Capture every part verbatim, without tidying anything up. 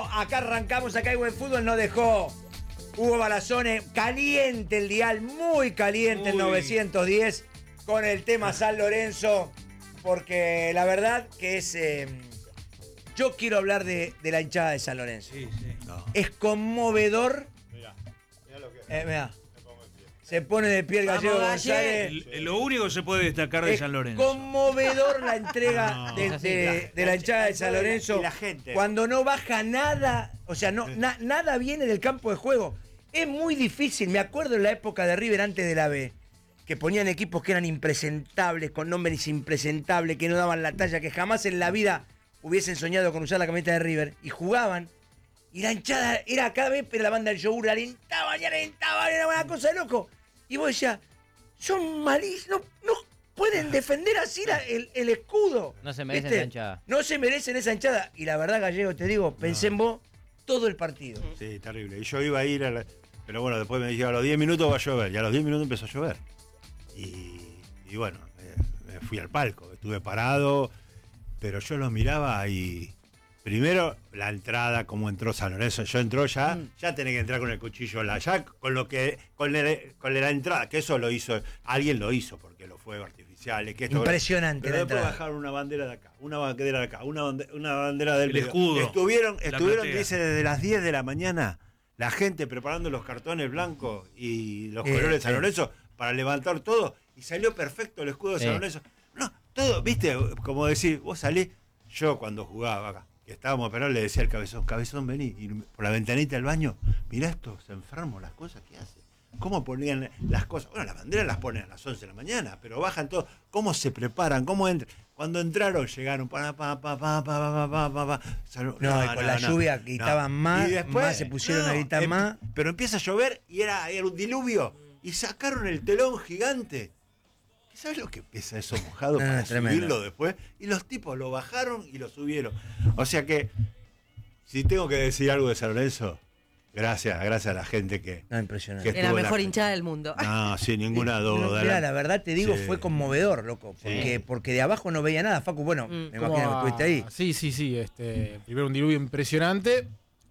acá arrancamos, acá hay buen fútbol, nos dejó Hugo Balazone, caliente el dial, muy caliente el novecientos diez con el tema San Lorenzo, porque la verdad que es... Eh, yo quiero hablar de, de la hinchada de San Lorenzo. Sí, sí. No. Es conmovedor. Mirá, mirá lo que es. Eh, mirá. Se pone de pie el Gallego González. El, lo único que se puede destacar de es San Lorenzo. Conmovedor la entrega no. de, de, de la hinchada de San Lorenzo. Y la gente. Cuando no baja nada, o sea, no, na, nada viene del campo de juego. Es muy difícil. Me acuerdo en la época de River antes de la B, que ponían equipos que eran impresentables, con nombres impresentables, que no daban la talla, que jamás en la vida hubiesen soñado con usar la camiseta de River, y jugaban. Y la hinchada era cada vez, pero la banda del yogur, la alentaban y alentaban, era una cosa de loco. Y vos decías, son malísimos, no, no pueden defender así la, el, el escudo. No se merecen ¿viste? esa hinchada. No se merecen esa hinchada. Y la verdad, Gallego, te digo, pensé no. en vos todo el partido. Sí, terrible. Y yo iba a ir a la... Pero bueno, después me dijeron, a los diez minutos va a llover. Y a los diez minutos empezó a llover. Y, y bueno, me, me fui al palco. Estuve parado, pero yo lo miraba y... Primero, la entrada, cómo entró San Lorenzo. Yo entró ya, mm. ya tenía que entrar con el cuchillo, la, ya con lo que, con, el, con la entrada, que eso lo hizo, alguien lo hizo porque los fuegos artificiales. Que esto, impresionante. Pero la después entrada. bajaron una bandera de acá, una bandera de acá, una bandera, una bandera del el medio. escudo. Estuvieron, estuvieron dice, desde las diez de la mañana, la gente preparando los cartones blancos y los eh, colores de San Lorenzo eh. para levantar todo, y salió perfecto el escudo de San Lorenzo. No, todo, viste, como decir, vos salís, yo cuando jugaba acá, que estábamos pero le decía al cabezón, cabezón, vení, y por la ventanita del baño, mirá estos enfermos, las cosas que hacen. ¿Cómo ponían las cosas? Bueno, las banderas las ponen a las once de la mañana, pero bajan todo. ¿Cómo se preparan? ¿Cómo entran? Cuando entraron, llegaron, pa, pa, pa, pa, pa, pa, pa, pa. No, no, y con no, la no, lluvia gritaban no. más, y después, más se pusieron no, a gritar em, más. Pero empieza a llover y era, era un diluvio, y sacaron el telón gigante. ¿Sabes lo que pesa eso mojado para ah, subirlo después? Y los tipos lo bajaron y lo subieron. O sea que, si tengo que decir algo de San Lorenzo, gracias, gracias a la gente que... No, impresionante. Que la mejor la... hinchada del mundo. No, sin ninguna duda. No, mira, la verdad te digo, sí. fue conmovedor, loco. Porque, sí. porque de abajo no veía nada. Facu, bueno, mm. me imagino que estuviste ahí. Sí, sí, sí. Este, primero un diluvio impresionante.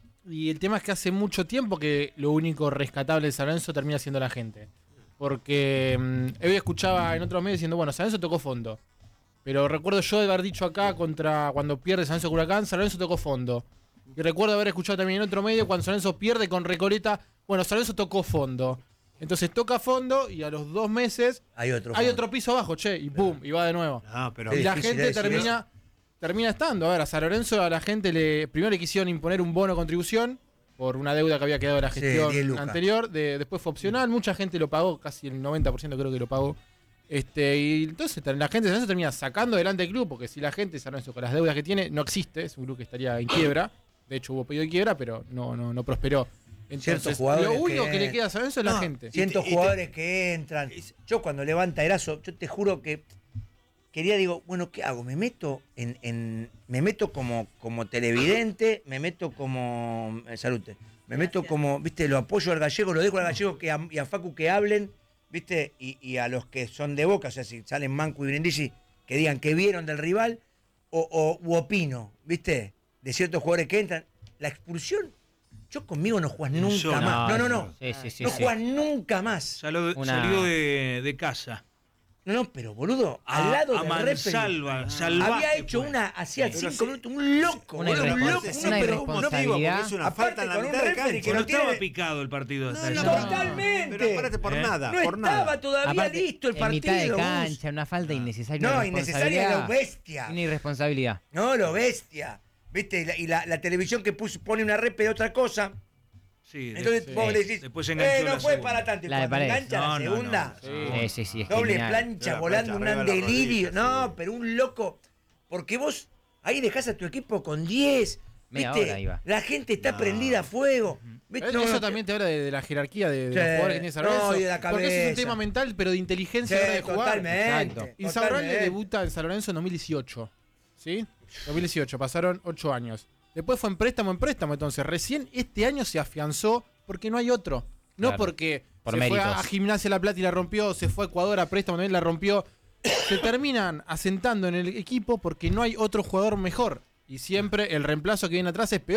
Y el tema es que hace mucho tiempo que lo único rescatable de San Lorenzo termina siendo la gente. Porque mmm, hoy escuchaba en otros medios diciendo, bueno, San Lorenzo tocó fondo. Pero recuerdo yo de haber dicho acá contra cuando pierde San Lorenzo Huracán, San Lorenzo tocó fondo. Y recuerdo haber escuchado también en otro medio cuando San Lorenzo pierde con Recoleta, bueno, San Lorenzo tocó fondo. Entonces toca fondo y a los dos meses hay otro, hay otro piso abajo, che, y pum, y va de nuevo. No, pero y la gente termina, termina estando. A ver, a San Lorenzo a la gente le primero le quisieron imponer un bono de contribución por una deuda que había quedado de la gestión sí, anterior, de, después fue opcional, mucha gente lo pagó, casi el noventa por ciento creo que lo pagó. Este, y entonces la gente de San Lorenzo termina sacando adelante el club, porque si la gente de San Lorenzo con las deudas que tiene no existe, es un club que estaría en quiebra, de hecho hubo pedido de quiebra, pero no, no, no prosperó. Entonces, lo único que, que le queda a San Lorenzo es no, la gente. Cientos jugadores que entran. Yo cuando levanta Erazo, yo te juro que quería, digo, bueno, ¿qué hago? Me meto en, en me meto como, como televidente, me meto como eh, salute, me meto como, viste, lo apoyo al Gallego, lo dejo al Gallego que a, y a Facu que hablen, viste, y, y a los que son de Boca, o sea, si salen Manco y Brindisi, que digan que vieron del rival, o, o u opino, viste, de ciertos jugadores que entran. La expulsión, yo conmigo no jugás nunca no, más. No, no, no. Sí, sí, sí, no sí. jugás nunca más. Salió, Una... salió de, de casa. No, no, pero boludo, a, al lado a del referee, salva, salvaje, había hecho pues. una, hacía Pero cinco sí, minutos, un loco, una boludo, un loco, una una irresponsabilidad. Es una aparte falta en la con mitad un de referee cancha. que No no estaba tiene... picado el partido. No, hasta no, allá. Totalmente. Pero espérate, por ¿Eh? nada, No por estaba nada. todavía Aparte, listo el en partido. mitad de Gus. cancha, una falta innecesaria. No, una innecesaria, lo responsabilidad. bestia. Una irresponsabilidad. No, lo bestia. ¿Viste? Y la, y la, la televisión que puso, pone una repe de otra cosa. Sí, Entonces sí. vos le decís, Después se enganchó eh, no la fue segunda. para tanto. Y La de cuando Paredes. engancha No, la no, segunda, no, Sí, sí, sí. Es doble genial. plancha, La volando, plancha un arriba de la delirio. rodilla, No, sí. pero un loco. Porque vos ahí dejás a tu equipo con diez. Media ¿Viste? hora iba. La gente está No. prendida a fuego. ¿Viste? Eso No, no, también te habla de, de la jerarquía de, de Sí. los jugadores que tiene San No, Lorenzo. y de la porque eso es un cabeza. tema mental, pero de inteligencia a la hora de Sí, jugar. totalmente. Exacto. Insaurralde totalmente. debuta en San Lorenzo en dos mil dieciocho. ¿Sí? dos mil dieciocho, pasaron ocho años. Después fue en préstamo, en préstamo. Entonces, recién este año se afianzó porque no hay otro. No Claro. porque Por se méritos. fue a, a Gimnasia La Plata y la rompió, se fue a Ecuador a préstamo también la rompió. Se terminan asentando en el equipo porque no hay otro jugador mejor. Y siempre el reemplazo que viene atrás es peor.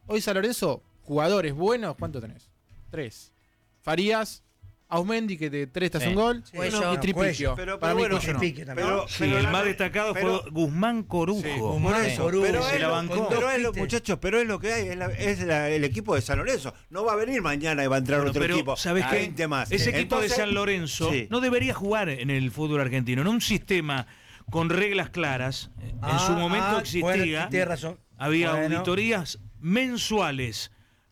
Hoy San Lorenzo, jugadores buenos, ¿cuánto tenés? Tres. Farías, Ausmendi, que de tres te hace Sí. un gol, Sí, bueno, yo y no, Tripiquio. Cuello, pero- Para pero mí bueno, Cuello no. Tripiquio también. Pero- Sí, pero el la- más destacado pero- fue Guzmán Corujo. Sí, Guzmán Sí. Corujo, Pero, Se es la lo, bancó. con dos pero es lo- pistes. muchachos, pero es lo que hay, es, la- es la- el equipo de San Lorenzo. No va a venir mañana y va a entrar Bueno, otro pero, equipo. ¿sabés qué? veinte más. Ese equipo Entonces, de San Lorenzo sí. no debería jugar en el fútbol argentino, en un sistema con reglas claras. En Ah, su momento ah, existía, bueno, tienes razón. había Bueno. auditorías mensuales.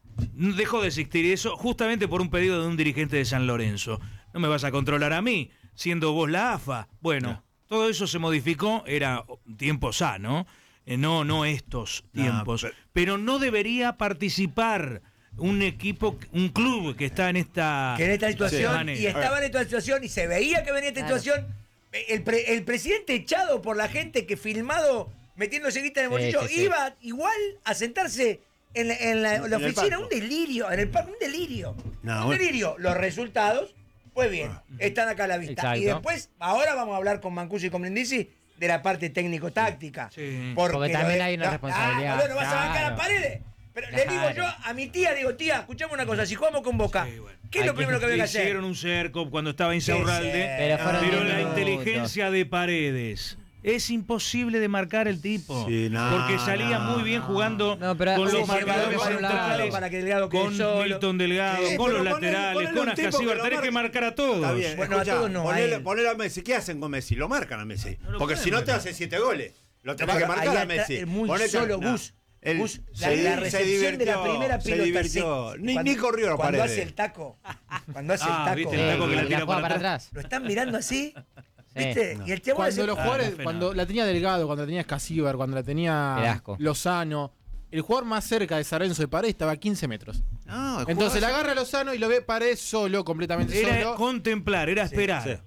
Dejó de existir eso justamente por un pedido de un dirigente de San Lorenzo. No me vas a controlar a mí, siendo vos la A F A. Bueno, No. todo eso se modificó, era tiempo sano, eh, no, no estos No, tiempos. pero- pero no debería participar un equipo, un club que está en esta, Que en esta situación, manera. y estaba en esta situación, y se veía que venía esta Claro. situación. El, pre- el presidente echado por la gente que filmado, metiéndose guita en el Sí, bolsillo, sí, sí. iba igual a sentarse en la, en la- en la En el oficina. banco. Un delirio, en el parque, un delirio. No, un bueno. delirio. Los resultados, pues bien, están acá a la vista. Exacto. Y después, ahora vamos a hablar con Mancuso y con Brindisi de la parte técnico-táctica. Sí. Porque también hay una ah, responsabilidad. Ah, bueno, vas a bancar a Claro. Paredes. Pero le digo Claro. yo a mi tía, digo, tía, escuchame una cosa, si jugamos con Boca, Sí, bueno. ¿qué es Hay lo que- primero que había que hacer? Hicieron un cerco cuando estaba ¿Qué Insaurralde, cerco? Pero fueron pero diez la minutos. inteligencia de Paredes. Es imposible de marcar el tipo. Sí, no, porque salía no, muy bien no. jugando No, pero con hubo los marcadores marcadores por un lado. centrales, Para que Delgado quede con solo. Milton Delgado, Sí, con los pero ponele- laterales, ponele con un tipo Ascasíbar. que lo Tenés marque. que marcar a todos. Está bien, Bueno, a escuchá, todos no, a ponele, él. ponele a Messi. ¿Qué hacen con Messi? Lo marcan a Messi. No lo Porque pueden si no te marcar. hace siete goles. Lo tenés que Pero marcar ahí a está, Messi. es muy Ponete- solo no. Gus. Él Gus, se la, di- la se recepción de la divirtió, primera se pelota. divirtió. sí, Ni- cuando, ni corrió Cuando Paredes. hace el taco. Cuando hace Ah, el taco. ¿viste Sí, el taco que y le la tira jugada para para atrás? atrás. Lo están mirando así. Sí. ¿Viste? No. Y el chabón Cuando hace- los Ah, jugadores, qué cuando fenómeno. la tenía Delgado, cuando la tenía Escasíbar, cuando la Qué tenía asco. Lozano, el jugador más cerca de San Lorenzo de Paredes estaba a quince metros. No, Entonces la jugás- agarra a Lozano y lo ve Paredes solo, completamente Era solo. contemplar, era esperar. sí.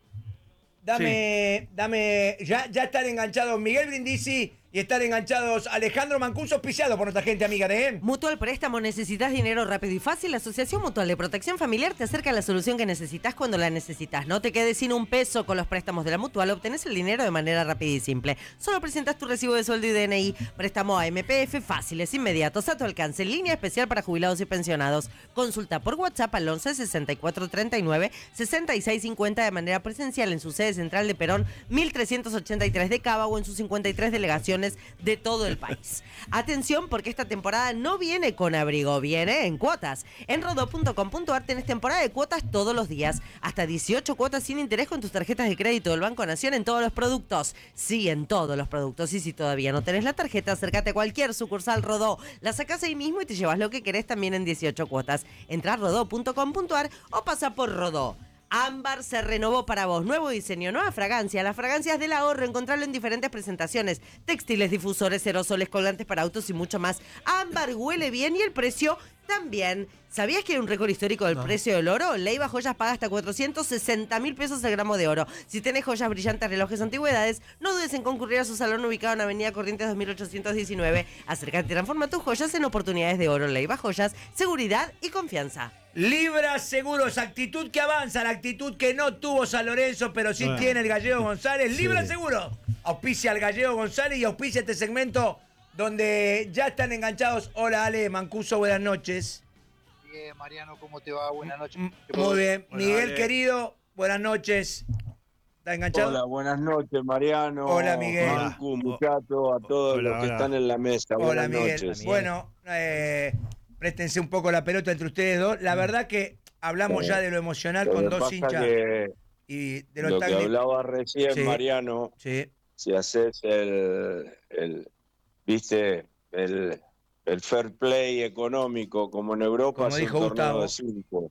Dame, dame, ya, ya están enganchados Miguel Brindisi y están enganchados Alejandro Mancuso, auspiciado por nuestra gente amiga de Mutual Préstamo, ¿necesitas dinero rápido y fácil? La Asociación Mutual de Protección Familiar te acerca a la solución que necesitas cuando la necesitas. No te quedes sin un peso con los préstamos de la Mutual. Obtenés el dinero de manera rápida y simple. Solo presentas tu recibo de sueldo y D N I. Préstamo a M P F, fáciles, inmediatos, a tu alcance. Línea especial para jubilados y pensionados. Consulta por WhatsApp al once sesenta y cuatro treinta y nueve sesenta y seis cincuenta de manera presencial en su sede central de Perón mil trescientos ochenta y tres de Cava o en sus cincuenta y tres delegaciones de todo el país. Atención, porque esta temporada no viene con abrigo, viene en cuotas. En rodó punto com punto ar tenés temporada de cuotas todos los días. Hasta dieciocho cuotas sin interés con tus tarjetas de crédito del Banco Nación en todos los productos. Sí, en todos los productos. Y si todavía no tenés la tarjeta, acércate a cualquier sucursal Rodó. La sacás ahí mismo y te llevas lo que querés también en dieciocho cuotas. Entrá a rodó punto com punto ar o pasa por Rodó. Ámbar se renovó para vos. Nuevo diseño, nueva fragancia. Las fragancias del ahorro, encontrarlo en diferentes presentaciones. Textiles, difusores, aerosoles, colgantes para autos y mucho más. Ámbar huele bien y el precio también. ¿Sabías que hay un récord histórico del precio del oro? Leiva Joyas paga hasta cuatrocientos sesenta mil pesos el gramo de oro. Si tenés joyas brillantes, relojes, antigüedades, no dudes en concurrir a su salón ubicado en Avenida Corrientes dos mil ochocientos diecinueve. Acércate y transforma tus joyas en oportunidades de oro. Leiva Joyas, seguridad y confianza. Libra Seguros, actitud que avanza, la actitud que no tuvo San Lorenzo, pero sí Bueno. tiene el Gallego González. Libra Sí. Seguro, auspicia al Gallego González y auspicia este segmento donde ya están enganchados. Hola Ale, Mancuso, buenas noches. Bien, Mariano, ¿cómo te va? Buenas noches. M- ¿Qué puedo- Muy bien. Hola, Miguel Ale. querido, buenas noches. ¿Está enganchado? Hola, buenas noches, Mariano. Hola, Miguel. Mancu, muchacho, a todos Hola, los que hola. están en la mesa. Hola, buenas Miguel. noches. Bueno, eh, préstense un poco la pelota entre ustedes dos. La verdad que hablamos Sí. ya de lo emocional Lo con que dos pasa hinchas que y de lo, lo que técnico. hablaba recién, Sí. Mariano, Sí, si haces el, el viste, el, el fair play económico como en Europa, Como es dijo un torneo Gustavo. de cinco.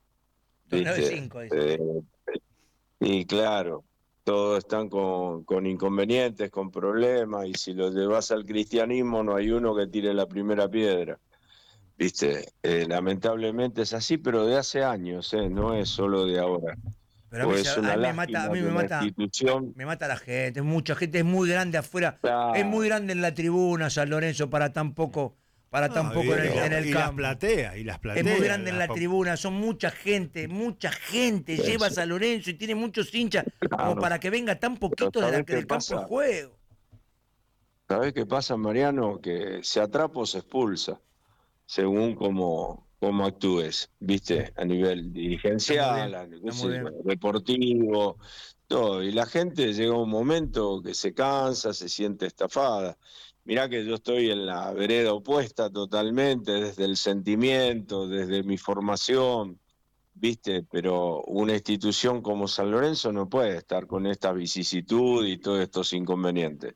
torneo de ¿viste? cinco. dice. Eh, y claro, todos están con, con inconvenientes, con problemas, y si los llevas al cristianismo no hay uno que tire la primera piedra. Viste, Eh, lamentablemente es así, pero de hace años, ¿eh? No es solo de ahora. Pero a O mí, es se- a una mí me lástima mata, a mí que me una mata, institución... me mata la gente, mucha gente, es muy grande afuera, Claro. es muy grande en la tribuna San Lorenzo para tan poco, para tan Ah, poco y- en el, y- en el y las campo. plateas, y las Es plateas. muy grande en la las- tribuna, son mucha gente, mucha gente Sí, lleva a sí. San Lorenzo y tiene muchos hinchas como Claro. para que venga tan poquito de la, ¿sabés qué del campo de pasa? juego. ¿Sabés qué pasa, Mariano? Que se atrapa o se expulsa. según cómo, cómo actúes, ¿viste? A nivel dirigencial, a nivel está muy bien. deportivo, todo. Y la gente llega a un momento que se cansa, se siente estafada. Mirá que yo estoy en la vereda opuesta totalmente, desde el sentimiento, desde mi formación, ¿viste? Pero una institución como San Lorenzo no puede estar con esta vicisitud y todos estos inconvenientes.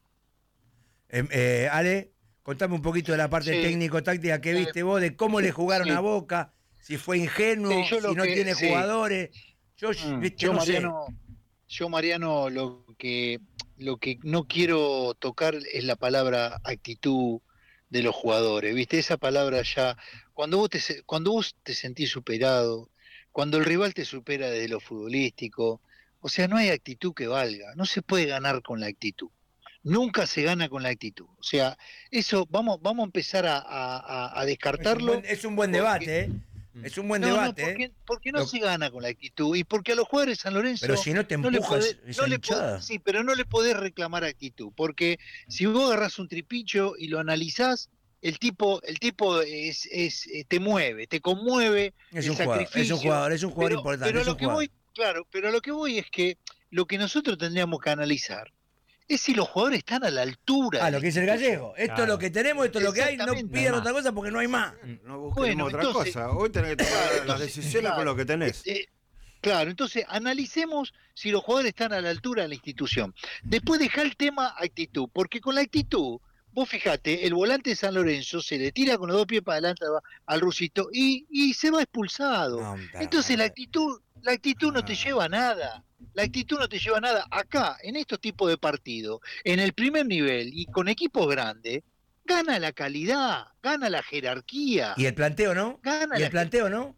Eh, eh, Ale, contame un poquito de la parte Sí. técnico-táctica que viste vos, de cómo le jugaron Sí. a Boca, si fue ingenuo, Sí, yo lo si no que- tiene sí. jugadores. Yo, Mm, viste, yo, no sé. Mariano, yo, Mariano, lo que, lo que no quiero tocar es la palabra actitud de los jugadores, ¿viste? Esa palabra ya, cuando vos te, se- cuando vos te sentís superado, cuando el rival te supera desde lo futbolístico, o sea, no hay actitud que valga, no se puede ganar con la actitud. Nunca se gana con la actitud. O sea, eso vamos, vamos a empezar a, a- a Es un descartarlo. buen, es un buen porque- debate, ¿eh? Es un buen no, no, debate, porque, ¿eh? porque no Lo- se gana con la actitud y porque a los jugadores de San Lorenzo Pero si no te no le empujas podés- esa no le hinchada. podés- sí, pero no le podés reclamar actitud, porque si vos agarrás un tripicho y lo analizás, el tipo, el tipo es, es, eh, te mueve, te conmueve, Es el un jugador, es sacrificio. un jugador, es un jugador pero, importante. pero es lo un que jugador. voy, claro, pero lo que voy es que lo que nosotros tendríamos que analizar es si los jugadores están a la altura. Ah, de lo la que dice el institución. gallego. Esto Claro. es lo que tenemos, esto es lo que hay. No Exactamente. pidan No hay otra cosa porque no hay más. No busques Bueno, otra entonces- cosa. Hoy tenés que tomar Claro, las entonces, decisiones claro, con lo que tenés. eh, Claro, entonces analicemos si los jugadores están a la altura de la institución. Después deja el tema actitud, porque con la actitud, vos fijate, el volante de San Lorenzo se le tira con los dos pies para adelante al rusito y, y se va expulsado. No, está Entonces la mal. actitud, la actitud no Ah. te lleva a nada. La actitud no te lleva a nada. Acá, en estos tipos de partidos, en el primer nivel y con equipos grandes, gana la calidad, gana la jerarquía, Y el planteo, ¿no? gana Y la el planteo, ¿no?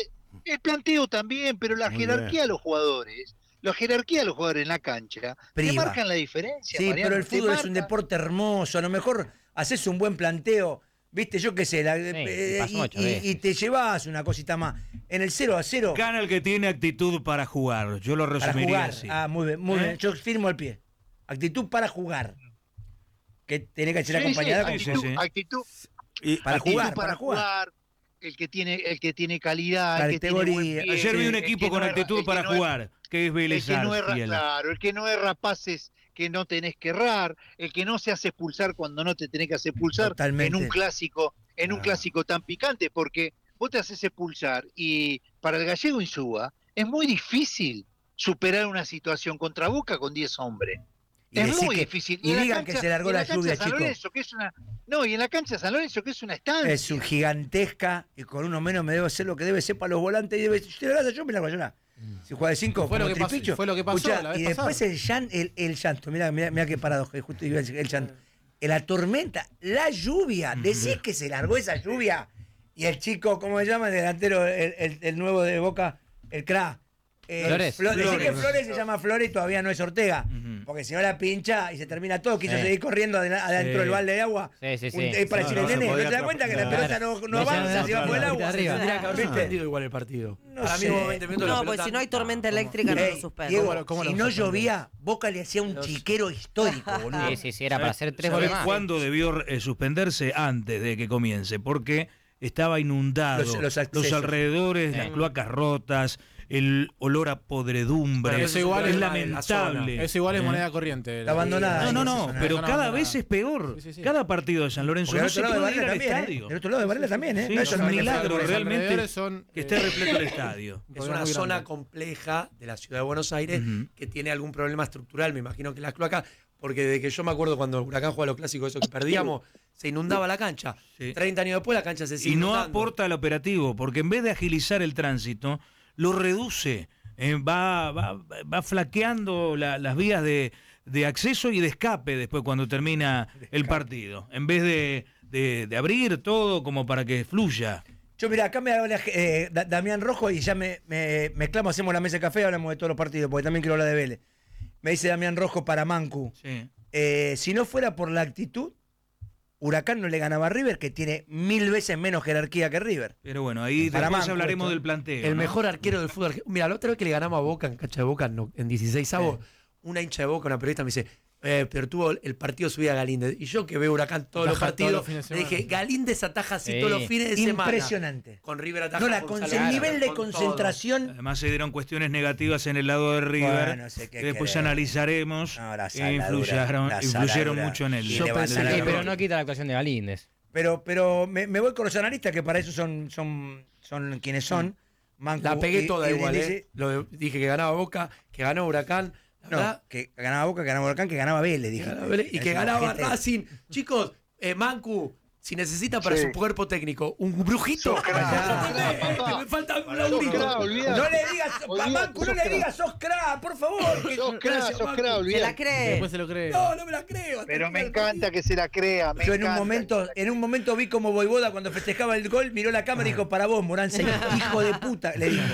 el planteo también, pero la Muy jerarquía bien. de los jugadores, la jerarquía de los jugadores en la cancha, te Priva. marcan la diferencia. Sí, Mariano, pero el te fútbol es un marcan. deporte hermoso. A lo mejor haces un buen planteo, viste, yo qué sé, la- eh, pasó y, ocho y- veces. y te llevas una cosita más. En el cero a cero, Gana el que tiene actitud para jugar. Yo lo para resumiría jugar. así. Ah, muy bien, muy ¿Eh? bien. Yo firmo el pie. Actitud para jugar. Que tiene que ser Sí, sí, acompañada con actitud, sí, sí. actitud- Y Para actitud jugar, para para jugar. jugar, el que tiene, el que tiene calidad, el que tiene Categoría. buen pie, Ayer vi un el equipo que con no erra- actitud el que para no erra- jugar, que es El Vélez que no erra, Sarsfield. claro, el que no erra pases que no tenés que errar, el que no se hace expulsar cuando no te tenés que hacer expulsar Totalmente. en un clásico, en un Ah. clásico tan picante, porque vos te haces expulsar y para el gallego Insúa es muy difícil superar una situación contra Boca con diez hombres. Y es decir muy que- difícil. y en la digan que se largó y en la cancha lluvia, de San chico. Lorenzo, que es una, no, y en la cancha de San Lorenzo, que es una estancia. Es un gigantesca y con uno menos me debo hacer lo que debe ser para los volantes. Y debe, si te la vas a yo, me la voy a llorar. Si juega de cinco, Fue lo como que pasó- tripicho. fue lo que pasó Escuchá, la vez y después pasada. el, llan- el, el llanto, mira, mira, mira qué paradoja, que justo iba a decir el llanto. La tormenta, la lluvia, decís que se largó esa lluvia. Y el chico, ¿cómo se llama? El delantero, el, el- el nuevo de Boca, el Cra. Eh, Flores. Flo- decís Flores. que Flores se llama Flores y todavía no es Ortega. Ujú. Porque si no la pincha y se termina todo, quiso Sí. seguir corriendo adela- adentro Sí. del balde de agua. Sí, sí, sí. Un- eh, para No, decirle, no se nene, ¿no podía te das cuenta que la atrapar. pelota no, no No, avanza no, si va no, por el no, agua? arriba. Tendría que haber ¿Viste? suspendido igual el partido. No Ahora sé. mismo veinte minutos la No, pelota- porque si no hay tormenta ¿cómo? eléctrica no Ey, lo suspende. Diego, ¿Cómo lo- cómo si lo no suspenden? llovía, Boca le hacía un chiquero histórico, boludo. Sí, sí, sí, era para hacer tres ¿Sabés goles más. cuándo debió eh, suspenderse? Antes de que comience, porque estaba inundado. Los- Los, los accesos. alrededores, las cloacas rotas, el olor a podredumbre. Bueno, eso igual es es lamentable. Eso igual es ¿Eh? moneda corriente. Está abandonada. No, no, Esa no, zona. pero Zona cada abandonada. vez es peor. Sí, sí, sí. Cada partido de San Lorenzo Porque no del se otro lado de puede ir Varela al también, ¿eh? estadio. Del otro lado de Varela también, ¿eh? Sí, No, es eso un no hay que milagro, hacer. Los realmente, alrededores son, que esté eh, repleto el estadio. un Es problema una muy zona grande. compleja de la ciudad de Buenos Aires Ujú. que tiene algún problema estructural, me imagino que las cloacas, porque desde que yo me acuerdo cuando Huracán jugaba los clásicos, eso que perdíamos, se inundaba la cancha. Sí. treinta años después la cancha se sigue Y no inundando. aporta al operativo, porque en vez de agilizar el tránsito, lo reduce. Eh, va, va, va flaqueando la- las vías de, de acceso y de escape después cuando termina el partido. En vez de, de- de abrir todo como para que fluya. Yo, mira, acá me habla eh, Da- Damián Rojo y ya me, me mezclamos, hacemos la mesa de café y hablamos de todos los partidos, porque también quiero hablar de Vélez. Me dice Damián Rojo para Mancu. Sí. eh, si no fuera por la actitud, Huracán no le ganaba a River, que tiene mil veces menos jerarquía que River. Pero bueno, ahí Para después Manco hablaremos esto. del planteo. El ¿no? mejor arquero del fútbol argentino. Mira, la otra vez que le ganamos a Boca en cancha de Boca no, en dieciséis avos, una hincha de Boca, una periodista me dice, Eh, pero tuvo el partido subida a Galíndez. Y yo que veo Huracán todos los Ataja todos partidos, los fines de le semana. dije, Galíndez ataja así Sí. todos los fines de semana. Impresionante. Con River ataja No, la con con- Salazar, el nivel de con todo. concentración. Además se dieron cuestiones negativas en el lado de River, Bueno, sé qué que después querés. analizaremos, No, la que saladura, influyeron, la influyeron saladura. mucho en el, Y Yo levantar pensé la que- Sí, pero mano. no quita la actuación de Galíndez. Pero, pero me, me voy con los analistas, que para eso son, son, son quienes son. Mancu La pegué y- toda y igual, dice- ¿eh? Lo dije que ganaba Boca, que ganó Huracán. La No, verdad, que ganaba Boca, que ganaba Huracán, que ganaba Vélez, que dije. ganaba Vélez y que Es una ganaba gente- Racing. Chicos, eh, Mancu, si necesita para Sí. su cuerpo técnico un brujito, Sos crack, sos ¿entendés? crack, papá. Que me falta un Sos laburito. crack, olvidate. No le digas, Olvidate, Mancu, no sos le crack. digas, sos crack, por favor. que- Sos crack, Gracias, sos Mancu. crack, ¿Se olvidate. la cree? Después se lo cree. No, no me la creo. hasta Pero el me final del encanta partido. que se la crea. Me Yo en un encanta momento, que se la en un momento vi como Voivoda cuando festejaba el gol, miró la cámara y dijo, para vos, Moranza, hijo de puta, le dijo.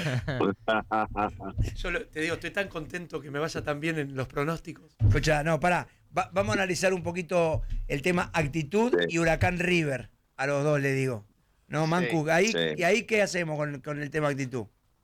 Yo lo- te digo, estoy tan contento que me vaya tan bien en los pronósticos. Escucha, no, pará. Va- vamos a analizar un poquito el tema actitud Sí. y Huracán River. A los dos le digo. No, Mancu, ahí, sí. ¿y ahí qué hacemos con, con el tema actitud?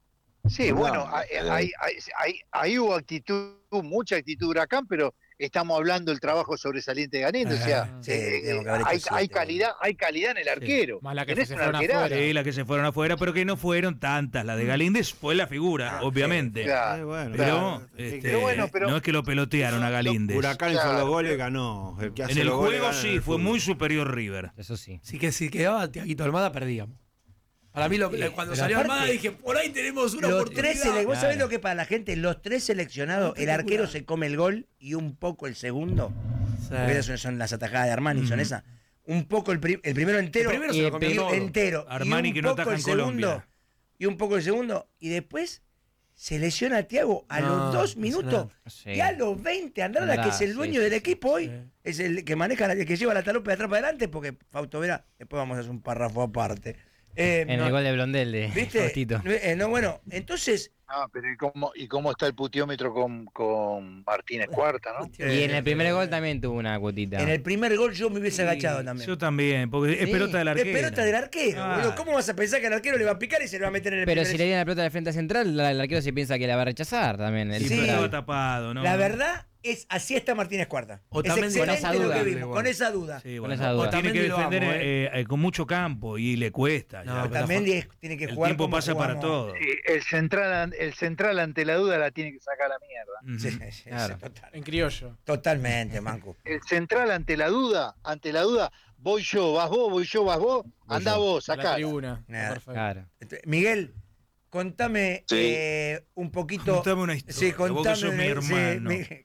Sí, No, bueno, hay- eh. hay- hay- hay- ahí hubo actitud, mucha actitud de Huracán, pero estamos hablando del trabajo sobresaliente de Galíndez. O sea, Sí, eh, tenemos que haber hay, hecho hay siete, calidad, hay calidad en el arquero. Más la que Tenés se un fueron arquerazo. afuera. Sí, las que se fueron afuera, pero que no fueron tantas. La de Galíndez fue la figura, Ah, obviamente. Claro. Eh, bueno, Pero, claro. este, Pero bueno, pero- no es que lo pelotearon a Galíndez. Huracán Claro, hizo los goles, pero- ganó. El que hace En el los goles juego gana en sí, el fue fútbol. muy superior River. Eso sí. Así que si quedaba Tiaguito Almada, perdíamos. Para mí, lo- Sí, cuando pero salió aparte, Almada, dije, por ahí tenemos una Los oportunidad. tres, sele- ¿Vos sabés Claro. lo que para la gente? Los tres seleccionados, el arquero se come el gol y un poco el segundo. Sí. Porque esas son, son las atajadas de Armani, son esas. Un poco el, pri- el primero entero. El primero y se lo el comió pri- todo. entero. Armani y un que no poco ataja el en segundo. Colombia. Y un poco el segundo. Y después se lesiona a Tiago a No, los dos minutos. Sí. Y a los veinte, Andrada, Andrada, que es el sí, dueño sí, del sí. equipo hoy, Sí. es el que maneja, la- el que lleva la talupa de atrás para adelante, porque Fausto Vera, después vamos a hacer un párrafo aparte. Eh, En no, el gol de Blondel de ¿Viste? Faustito. Eh, no, bueno, entonces. Ah, pero ¿y cómo, y cómo está el putiómetro con, con Martínez Cuarta, no? Y en el primer gol también tuvo una cuotita. En el primer gol yo me hubiese Sí, agachado también. Yo también, porque es Sí. pelota del Es arquero. pelota del arquero, Ah. boludo. ¿Cómo vas a pensar que el arquero le va a picar y se le va a meter en el Pero primer- si le dieron la pelota de frente a central, la- el arquero se piensa que la va a rechazar también. El Sí, Sí. pero central. estaba tapado, ¿no? La verdad es así está Martínez Cuarta. O Es también con excelente esa lo duda. que vimos, Igual. con esa duda. Sí, Con bueno. esa duda. O tiene que Otamendi lo amo, defender ¿eh? eh, eh, con mucho campo y le cuesta. No, ya. pero También es- tiene que El jugar tiempo como pasa para jugamos. todo. Sí, el central, el central ante la duda la tiene que sacar a la mierda. Ujú. Sí, sí, sí, Claro. total- En criollo. totalmente, Mancu. El central ante la duda, ante la duda, voy yo, vas vos, voy yo, vas vos, andá yo. vos, A la sacá. tribuna. Nada. Perfecto. Claro. Entonces, Miguel, contame Sí. eh, un poquito. Contame una historia. Sí, vos que contame. sos mi sí, hermano. mi- De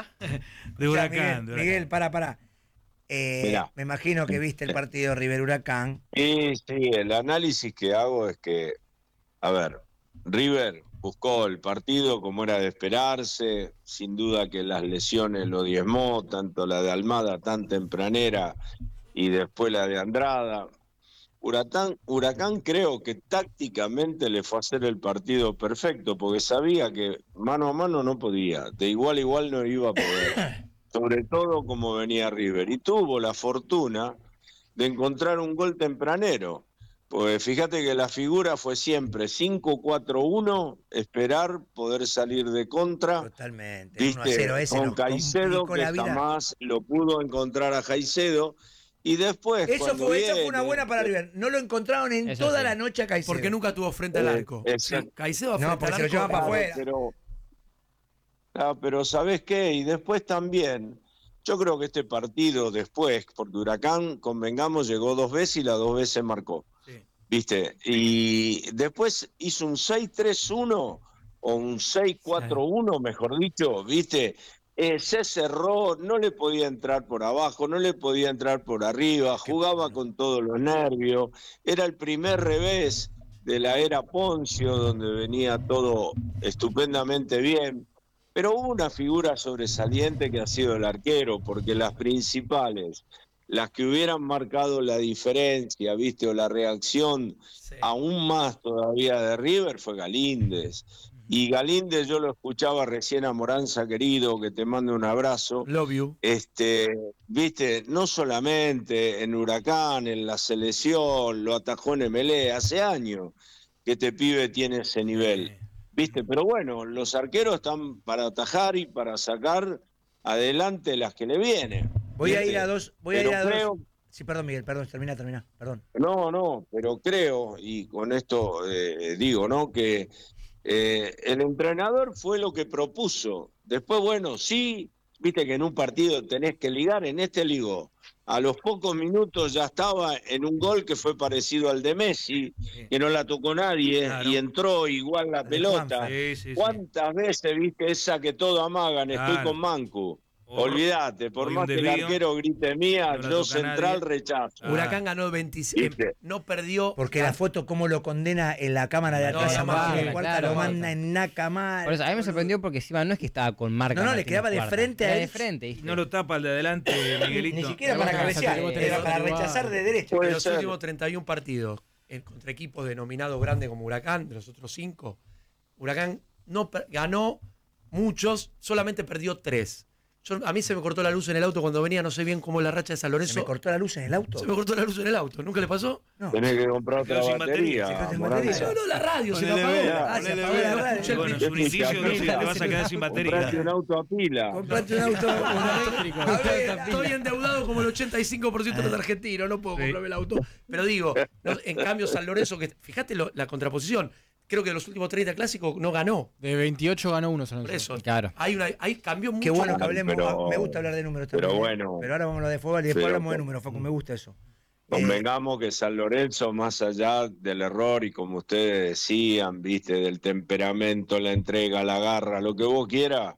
Ya, Huracán. Miguel, de Huracán. Miguel, para, para. Eh, Mirá. me imagino que viste el partido River Huracán. Sí, sí, el análisis que hago es que, a ver, River buscó el partido como era de esperarse, sin duda que las lesiones lo diezmó, tanto la de Almada tan tempranera y después la de Andrada. Huracán, Huracán creo que tácticamente le fue a hacer el partido perfecto, porque sabía que mano a mano no podía, de igual a igual no iba a poder, sobre todo como venía River, y tuvo la fortuna de encontrar un gol tempranero. Pues fíjate que la figura fue siempre cinco cuatro uno, esperar, poder salir de contra, Totalmente. uno a viste, cero ese con nos Caicedo, complicó que la vida. jamás lo pudo encontrar a Caicedo, y después Eso cuando fue, esa fue viene- una buena para River. No lo encontraron en Eso toda sí. la noche a Caicedo. Porque nunca tuvo frente al Eh, arco. exacto. Sí, Caicedo No, frente porque al se lo arco. llevan para Claro, afuera. Pero, Ah, pero ¿sabés qué? Y después también, yo creo que este partido después, porque Huracán, convengamos, llegó dos veces y las dos veces marcó. Sí. ¿Viste? Y después hizo un seis tres uno o un seis cuatro uno, mejor dicho, ¿viste? Eh, se cerró, no le podía entrar por abajo, no le podía entrar por arriba, jugaba con todos los nervios, era el primer revés de la era Poncio, donde venía todo estupendamente bien, pero hubo una figura sobresaliente que ha sido el arquero, porque las principales, las que hubieran marcado la diferencia, ¿viste? O la reacción Sí. aún más todavía de River fue Galíndez. Y Galíndez yo lo escuchaba recién a Moranza, querido, que te mando un abrazo. Love you. Este, viste, no solamente en Huracán, en la selección, lo atajó en M L E, hace años que este pibe tiene ese nivel. Viste, pero bueno, los arqueros están para atajar y para sacar, adelante las que le vienen. Voy a ¿viste? ir a dos, voy a Pero ir a creo- dos. Sí, perdón, Miguel, perdón, termina, termina, perdón. No, no, pero creo, y con esto eh, digo, ¿no? Que eh, el entrenador fue lo que propuso. Después, bueno, sí, viste que en un partido tenés que ligar, en este ligó. A los pocos minutos ya estaba en un gol que fue parecido al de Messi, que no la tocó nadie, Claro. y entró igual la de pelota. Juanfer. Sí, sí, sí. ¿Cuántas veces viste esa que todo amagan? Estoy Claro. con Mancu. O- Olvídate, por hoy más un que el desvío, arquero grite mía, no la yo toca central nadie. rechazo. Ah. Huracán ganó veintiséis, ¿Viste? no perdió. Porque la foto, cómo lo condena en la cámara de No, atrás, la a Martín marca, de Cuarta, claro, lo marca. manda en naca mal. Por eso, a mí me sorprendió porque encima no es que estaba con marca. No, no, le Martínez quedaba de Cuarta. frente a Era él. de frente, ¿viste? No lo tapa el de adelante, Miguelito. Ni siquiera Pero para bueno, cabecear, Santiago era tenés para otro rechazar rival. de derecha. Puede En los ser. últimos treinta y uno partidos eh, contra equipos denominados grandes como Huracán, de los otros cinco, Huracán no per- ganó muchos, solamente perdió tres. Yo, a mí se me cortó la luz en el auto cuando venía, no sé bien cómo es la racha de San ¿Se Lorenzo. me cortó la luz en el auto? Se me cortó la luz en el auto, ¿nunca le pasó? No. Tenés que comprar Quedó otra sin batería, batería. se quedó sin Morales. batería. No, no, la radio se me Ponele apagó. vela, Ah, se ponele apagó la vela. radio. Bueno, es un indicio de que te vas a quedar sin batería. Comprate un auto a pila. Comprate un auto eléctrico. A ver, estoy endeudado como el ochenta y cinco por ciento de los argentinos, no puedo Sí. comprarme el auto. Pero digo, no, en cambio San Lorenzo, que fíjate lo- la contraposición, creo que de los últimos treinta clásicos no ganó. De veintiocho ganó uno. San Por Lorenzo. eso, Claro. hay una, hay, cambió mucho. Qué bueno que hablemos. Pero- me gusta hablar de números pero también. ¿eh? bueno. Pero ahora vamos a hablar de fútbol y después Pero- hablamos de números, Facu. Me gusta eso. Eh, Convengamos que San Lorenzo, más allá del error y como ustedes decían, viste, del temperamento, la entrega, la garra, lo que vos quieras,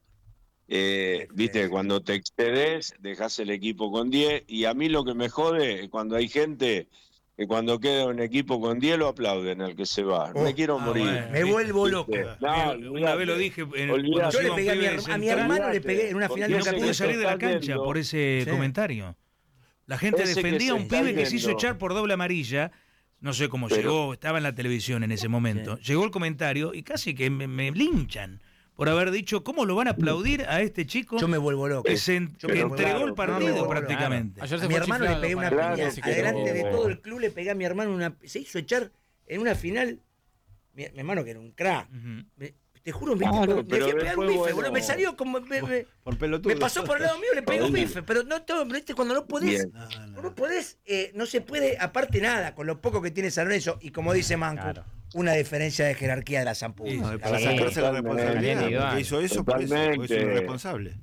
eh, viste, cuando te excedes, dejás el equipo con diez. Y a mí lo que me jode es cuando hay gente que cuando queda un equipo con diez lo aplauden al que se va. Oh, me quiero ah, morir. bueno. me vuelvo loco. ¿Viste? No, Mira, una vez lo dije en, Olvidate. cuando Yo le llegó un pegué a mi, pibe her- de a mi Central. hermano, le pegué en una Porque final Y de no ese se que puede se salir de la está cancha yendo. por ese Sí. comentario. La gente Ese que defendía a se un está pibe que se hizo yendo. echar por doble amarilla. No sé cómo Pero- llegó, estaba en la televisión en ese momento. Llegó el comentario y casi que me, me linchan por haber dicho cómo lo van a aplaudir a este chico Yo me vuelvo loco. que, se, Yo que me- entregó claro, el no, partido no, no, prácticamente. Ayer A se mi fue hermano le chiflado pegué una para- piña. sí, Adelante pero- de todo el club le pegué a mi hermano una. Se hizo echar en una final. Mi, mi hermano, que era un crack. Ujú. Me- te juro, me, Claro, me, pero fui a pegar un después, bife, bueno. boludo. Me salió como. Me, me- Por pelotudo. me pasó por el lado mío, le pegué un Ahí. bife. Pero no todo, ¿viste? Cuando no podés. Bien. No, no. No podés, eh, no se puede, aparte nada, con lo poco que tiene San Lorenzo, y como dice Manco, Claro. una diferencia de jerarquía de la Zampuda. Sí, No, para Sí. sacarse la Totalmente. responsabilidad. Individual. Porque hizo eso por eso, porque es un Totalmente. irresponsable.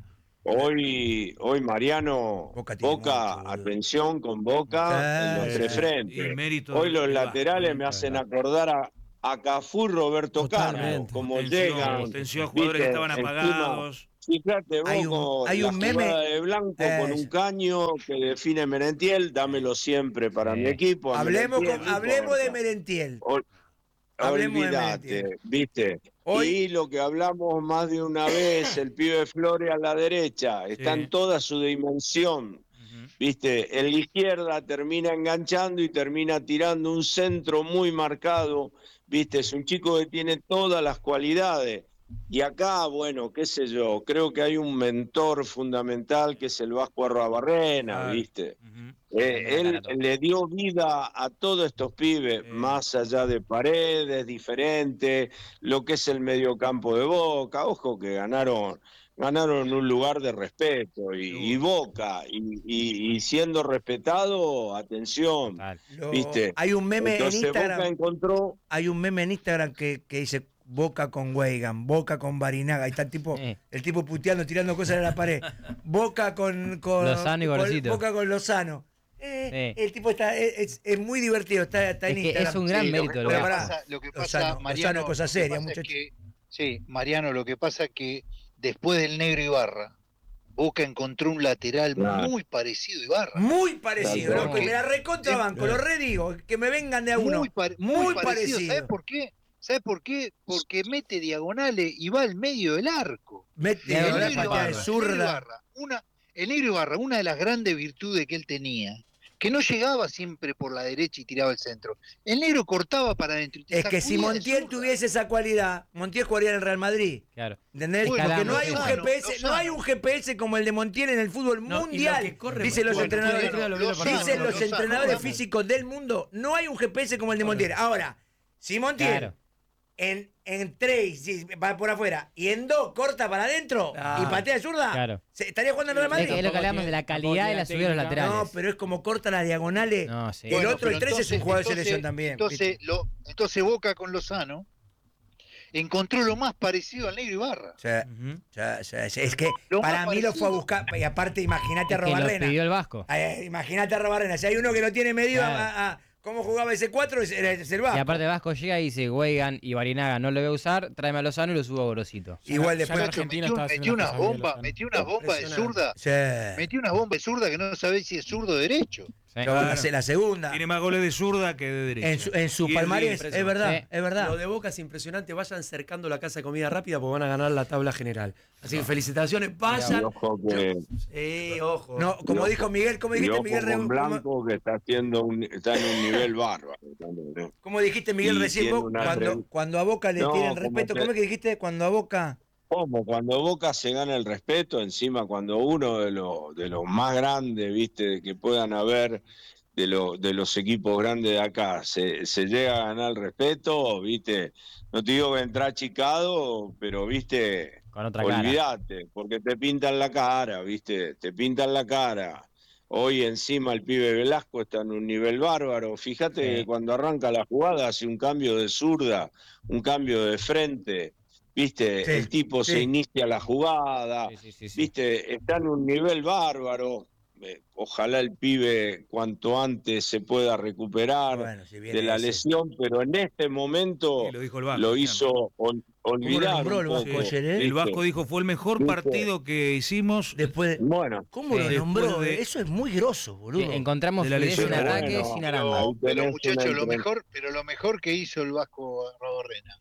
Hoy, hoy Mariano, Boca Boca, tiene mucho, boludo. atención con Boca en los Sí. tres Y frentes. mérito Hoy los del Vasco. laterales me hacen acordar a, a Cafú y Roberto Carlos, Totalmente. como Tensión, llegan. tensión a jugadores que viste, estaban encima, apagados. Fíjate vos, Hay un- con hay la un meme- jugada de Blanco Eh, con un caño que define Merentiel, dámelo siempre para Sí. mi equipo. a Hablemos, Merentiel, con- no hablemos de importa. Merentiel. Ol- Hablemos de Olvídate, Merentiel. viste. Hoy- Y lo que hablamos más de una vez, el pibe Flores a la derecha, está Sí. en toda su dimensión. Ujú. Viste, en la izquierda termina enganchando y termina tirando un centro muy marcado. Viste, es un chico que tiene todas las cualidades. Y acá, bueno, qué sé yo, creo que hay un mentor fundamental que es el Vasco Arruabarrena, Claro. viste. Ujú. Eh, él le dio vida a todos estos pibes, Sí. más allá de Paredes, diferente, lo que es el mediocampo de Boca. Ojo que ganaron, ganaron un lugar de respeto y, y Boca, y, y- y siendo respetado, atención. Total. Lo- ¿Viste? Hay un meme en Entonces Boca Instagram. encontró, Hay un meme en Instagram que, que dice Boca con Weigan, Boca con Barinaga. Ahí está el tipo, Eh. el tipo puteando, tirando cosas en la pared. Boca con, con Lozano y con- Gorosito. Boca con Lozano. Eh, Sí. El tipo está, es, es- es muy divertido, está, está en Es que Instagram. es un gran Sí, lo mérito que- de lo lo que Pero que pará, pasa- lo que Lozano, pasa, Lozano Mariano, es cosa lo que seria, pasa es muchacho. que- sí, Mariano, lo que pasa es que después del Negro Ibarra, Boca encontró un lateral Claro. muy parecido a Ibarra. Muy parecido, Claro. loco, y me la recontrabanco, lo redigo, que me vengan de a uno. Muy, pare- muy muy parecido. parecido. ¿Sabes por qué? ¿Sabes por qué? Porque mete diagonales y va al medio del arco. Mete El una Negro patada de Ibarra, el Negro zurda. Ibarra, una, el Negro Ibarra, una de las grandes virtudes que él tenía, que no llegaba siempre por la derecha y tiraba el centro. El Negro cortaba para adentro. y te Es que si sacudía de Montiel zurda. tuviese esa cualidad, Montiel jugaría en el Real Madrid. Claro. ¿Entendés? Bueno, Porque no hay un Lozano, G P S, no Lozano. hay un G P S como el de Montiel en el fútbol No, y lo mundial. que corre- Dicen los Bueno, entrenadores, bueno, Lozano, dicen los Lozano, entrenadores vamos. físicos del mundo, no hay un G P S como el de Montiel. Ahora, si Montiel Claro. en, en tres sí, va por afuera y en dos corta para adentro Claro. y patea de zurda, Claro. ¿se- ¿estaría jugando en Real Es, Madrid? que es lo que hablamos de la calidad de la subida de los laterales. No, pero es como corta las diagonales. No, sí. El Bueno, otro, el pero tres, es un entonces- jugador de entonces- selección también. Entonces, lo, entonces Boca con Lozano encontró lo más parecido al Negro Ibarra. O sea, Ujú. ya, ya, ya, es que Lo para más mí lo fue a parecido- buscar. Y aparte, imagínate a Es que lo Robarrena. pidió el Vasco. Eh, Imagínate a Robarrena. Si hay uno que lo tiene medido Claro. a, a cómo jugaba ese cuatro, es, es el Vasco. Y aparte Vasco llega y dice, Weigan y Barinaga no lo voy a usar, tráeme a Lozano y lo subo a Gorosito. Igual Ya después. en Muchacho, Argentina metió, está metió haciendo una las cosas bien bomba, Lozano. metió una bomba de zurda, Sí. metió una bomba de zurda que no sabés si es zurdo o derecho. Sí. La, la segunda. Tiene más goles de zurda que de derecha. En su, en su Y es palmarés, bien. es verdad, Sí. es verdad. Lo de Boca es impresionante. Vayan cercando la casa de comida rápida porque van a ganar la tabla general. Así que felicitaciones. Y Vayan. ojo que Sí, ojo. No, como Yo- dijo Miguel, ¿cómo y dijiste ojo Miguel? Re- con ¿Cómo, Blanco que está haciendo un, está en un nivel bárbaro también, ¿eh? cómo dijiste Miguel Y recién? tiene vos? una Cuando, tre- cuando a Boca le No, tienen como respeto, que- ¿cómo es que dijiste? Cuando a Boca. Como cuando Boca se gana el respeto, encima cuando uno de los de los más grandes, viste, que puedan haber de los de los equipos grandes de acá, se, se llega a ganar el respeto, viste, no te digo que entra achicado, pero viste, Con otra cara. olvídate, porque te pintan la cara, viste, te pintan la cara. Hoy encima el pibe Velasco está en un nivel bárbaro. Fíjate Sí. que cuando arranca la jugada hace un cambio de zurda, un cambio de frente. Viste, Sí, el tipo sí. se inicia la jugada. Sí, sí, sí, sí. Viste, está en un nivel bárbaro. Eh, Ojalá el pibe cuanto antes se pueda recuperar Bueno, si viene de la ese. lesión, pero en este momento Sí, lo dijo el Vasco, lo claro. hizo ol- olvidar nombró un el Vasco poco, ayer, eh? El ¿viste? Vasco dijo, fue el mejor ¿Viste? partido que hicimos. Después de- Bueno, ¿Cómo Sí. lo nombró? Después de- Eso es muy grosso, Sí, boludo. encontramos de la fluidez en lesión. ataque Bueno, sin pero- Aranda. Ahí Pero, pero tenés muchachos, una lo entre- mejor, pero lo mejor que hizo el Vasco Rodorrena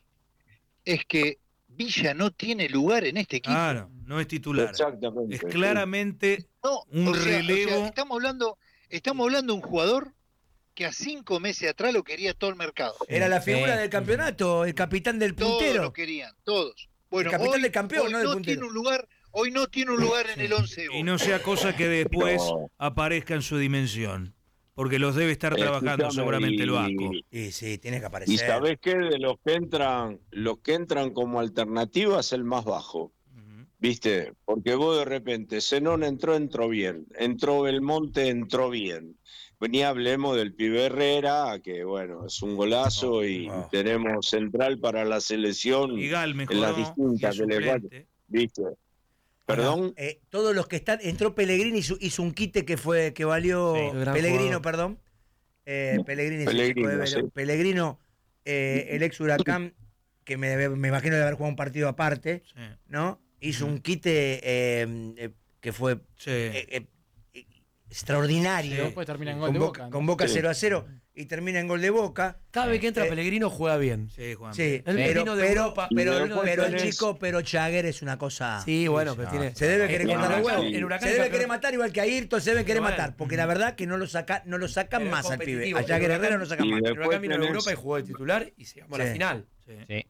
es que Villa no tiene lugar en este equipo. Claro, no es titular. Exactamente. Es claramente No, un o sea, o sea, relevo. estamos hablando, estamos hablando de un jugador que a cinco meses atrás lo quería todo el mercado. Era la figura Sí. del campeonato, el capitán del Todos puntero. lo querían, todos. Bueno, El capitán hoy, del campeón, hoy no del no puntero. tiene un lugar, hoy no tiene un lugar en el once. Y no sea cosa que después No. aparezca en su dimensión. Porque los debe estar trabajando Escúchame, seguramente el y- Vasco. Y sí, tiene que aparecer. Y sabés qué, de los que entran, los que entran como alternativa es el más bajo, Ujú. ¿viste? Porque vos de repente, Zenón entró, entró bien, entró Belmonte, entró bien. Ni hablemos del pibe Herrera, que bueno, es un golazo y Oh. tenemos central para la selección Y Gal en las mejoró. Y distintas es que le faltan, suplente. ¿viste? Perdón. Eh, todos los que están. Entró Pellegrini, hizo, hizo un quite que fue que valió. Sí, gran Pellegrino, jugador. perdón. Eh, Pellegrini, sí, Pellegrino, se puede ver. sí. Pellegrino, eh, el ex Huracán, que me, me imagino de haber jugado un partido aparte, Sí, ¿no? Hizo un quite eh, eh, que fue sí. eh, eh, eh, extraordinario. Sí. Después termina en gol Con de Boca, Boca. con ¿no? Boca Sí. cero a cero y termina en gol de Boca. Cada vez que entra Eh, Pellegrino juega bien. Sí, Juan. Sí, Él pero, vino de pero, Europa. pero, Y después pero el tenés- chico, pero Chagger es una cosa. Sí, bueno, pero tiene. Se debe querer en, cortar Huracán, los huevos. sí. en Huracán Se debe campeón- querer matar igual que a Ayrton, se debe querer Bueno. matar, porque la verdad que no lo saca, no lo sacan Pero es más al pibe. competitivo. A Jagger En Herrera Huracán- no lo sacan Y más. de- En Huracán vino de tenés- Europa y jugó de titular y llegamos a la Sí. final. Sí. Sí.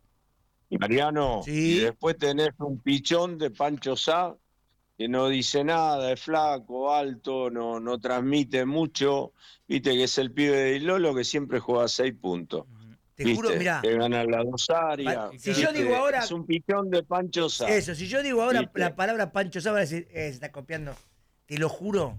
Mariano, Sí. y después tenés un pichón de Pancho Sá, que no dice nada, es flaco, alto, no, no transmite mucho, viste que es el pibe de Lolo que siempre juega seis puntos. Te ¿viste? juro, mirá, Que gana la dos áreas. Pa- si ¿viste? yo digo ahora- Es un pichón de Pancho Sá. eso, si yo digo ahora ¿Viste? la palabra Pancho Sá, van a decir, eh, se está copiando. Te lo juro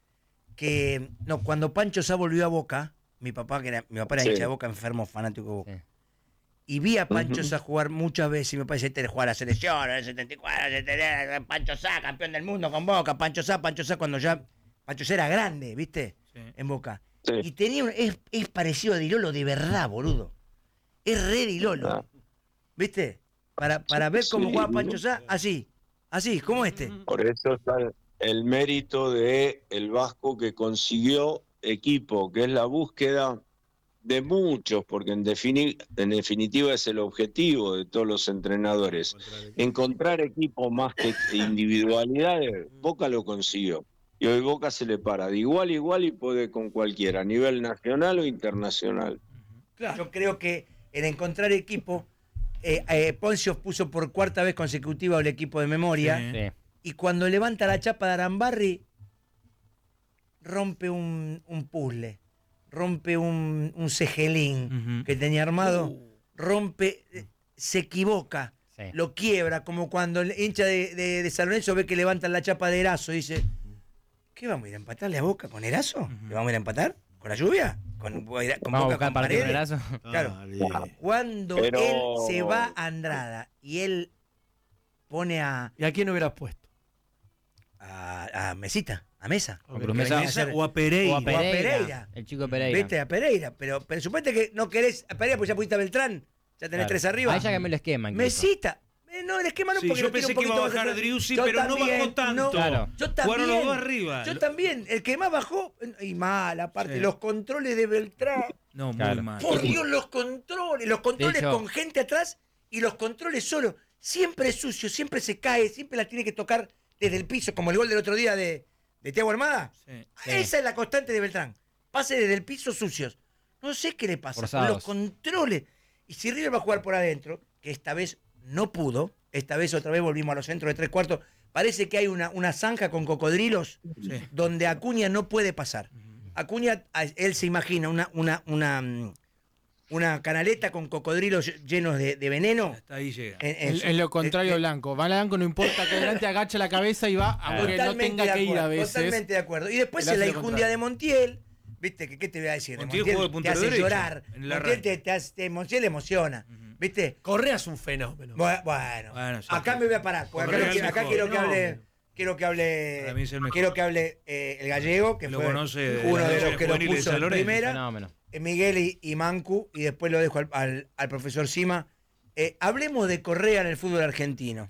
que no, cuando Pancho Sá volvió a Boca, mi papá, que era, mi papá era Sí. hincha de Boca, enfermo, fanático de Boca. Sí. Y vi a Pancho Ujú. Sá jugar muchas veces y me parece que jugar a la selección, en el setenta y cuatro, setenta, Pancho Sá, campeón del mundo con Boca, Pancho Sá, Pancho Sá cuando ya Pancho Sá era grande, ¿viste? Sí. En Boca. Sí. Y tenía un- es, es parecido a Dilolo de verdad, boludo. Es re Dilolo. Ah. ¿Viste? Para, para ver cómo Sí. juega Pancho Sá, así. Así, como este. Por eso está el mérito de el Vasco que consiguió equipo, que es la búsqueda de muchos, porque en, defini- en definitiva es el objetivo de todos los entrenadores. Encontrar equipo más que individualidades, Boca lo consiguió. Y hoy Boca se le para de igual a igual y puede con cualquiera, a nivel nacional o internacional. Yo creo que en encontrar equipo, eh, eh, Poncio puso por cuarta vez consecutiva el equipo de memoria. Sí. Sí. Y cuando levanta la chapa de Arambarri, rompe un, un puzzle, rompe un, un cejelín Ujú. que tenía armado, rompe, eh, se equivoca, Sí. lo quiebra, como cuando el hincha de, de, de San Lorenzo ve que levantan la chapa de Erazo y dice, ¿qué vamos a ir a empatarle a Boca con Erazo? Ujú. ¿Le vamos a ir a empatar? ¿Con la lluvia? ¿Con, con Vamos a Boca buscar con partido en Paredes? Erazo. Claro. Dale. Cuando Pero- él se va a Andrada y él pone a, ¿Y a quién hubieras puesto? a, a Mesita, a Mesa. O Que Cruz venía Mesa. a hacer- O a Pereira. O a Pereira, Pereira. El chico Pereira. Viste, a Pereira. Pero, pero suponete que no querés a Pereira porque ya pusiste a Beltrán. Ya tenés Claro. tres arriba. Ahí ya cambió el esquema. incluso. Mesita. Eh, no, el esquema no Sí, porque yo lo tira pensé un que iba a poquito más bajar atrás. Driussi, Yo pero no también, bajó tanto. Claro. Yo Fueron los también. dos arriba. Yo también. El que más bajó, y mal, aparte, Sí. los controles de Beltrán. No, muy Claro. mal. Por Dios, los controles. Los controles hecho- con gente atrás y los controles solo. Siempre es sucio, siempre se cae, siempre la tiene que tocar desde el piso, como el gol del otro día de, de Thiago Almada. Sí. Sí. Esa es la constante de Beltrán. Pase desde el piso sucios. No sé qué le pasa. Forzados. Los controles. Y si River va a jugar por adentro, que esta vez no pudo, esta vez otra vez volvimos a los centros de tres cuartos, parece que hay una, una zanja con cocodrilos Sí. donde Acuña no puede pasar. Acuña, a- él se imagina una, una, una, mm, una canaleta con cocodrilos llenos de, de veneno. Hasta ahí llega. En, en En, su- en lo contrario, eh, eh, Blanco. Va Blanco, no importa que adelante agache la cabeza y va, aunque no Totalmente tenga de que ir a acuerdo, veces. Totalmente de acuerdo. Y después Él en la hace lo injundia contrario. de Montiel, viste, que qué te voy a decir, de Montiel Montiel, juega de te puntero hace derecho, llorar. en el Montiel te, arranque. te hace, te- Montiel emociona, viste. Correa es un fenómeno. Bu- Bueno, Bueno, sí. acá me voy a parar, porque acá, Correa quiero- es acá mejor. quiero que hable, Fenómeno. quiero que hable, Para mí es el mejor. quiero que hable eh, el gallego, que Lo fue conoce de uno las de los divisiones que lo juveniles de puso San en Lorenzo. primera. Fenómeno. eh, Miguel y, y Mancu, y después lo dejo al, al- al profesor Sima. Eh, hablemos de Correa en el fútbol argentino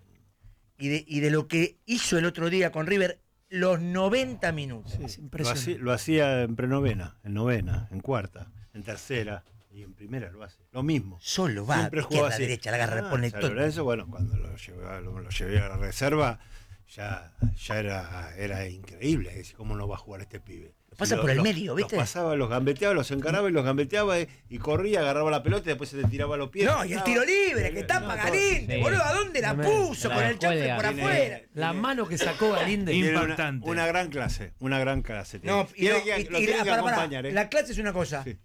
y de, y de lo que hizo el otro día con River los noventa minutos. Es Lo hacía, impresionante. lo hacía en prenovena, en novena, en cuarta, en tercera y en primera lo hace. Lo mismo. Solo va, Siempre izquierda, jugaba así. derecha, la agarra, Ah, pone San todo. Lorenzo, bueno, cuando lo llevé, a- lo, lo llevé a la reserva, ya, ya era, era increíble. Es decir, ¿cómo no va a jugar este pibe? Pasa Lo- por el los- medio, ¿viste? Los pasaba, los gambeteaba, los encaraba y los gambeteaba y, y corría, agarraba la pelota y después se le tiraba a los pies. No, y el tiro libre, que tapa No, todo. Galíndez, Sí. boludo, ¿a dónde la Tremendo. puso? La Con el chofer juega. por Tiene- afuera. La mano que sacó Galíndez. Y- Tiene una- Impactante. Una, gran clase, una gran clase. tiene. No, y, Tiene no, que- y- lo y tiene la, que para, para, acompañar, ¿eh? la clase es una cosa. Sí.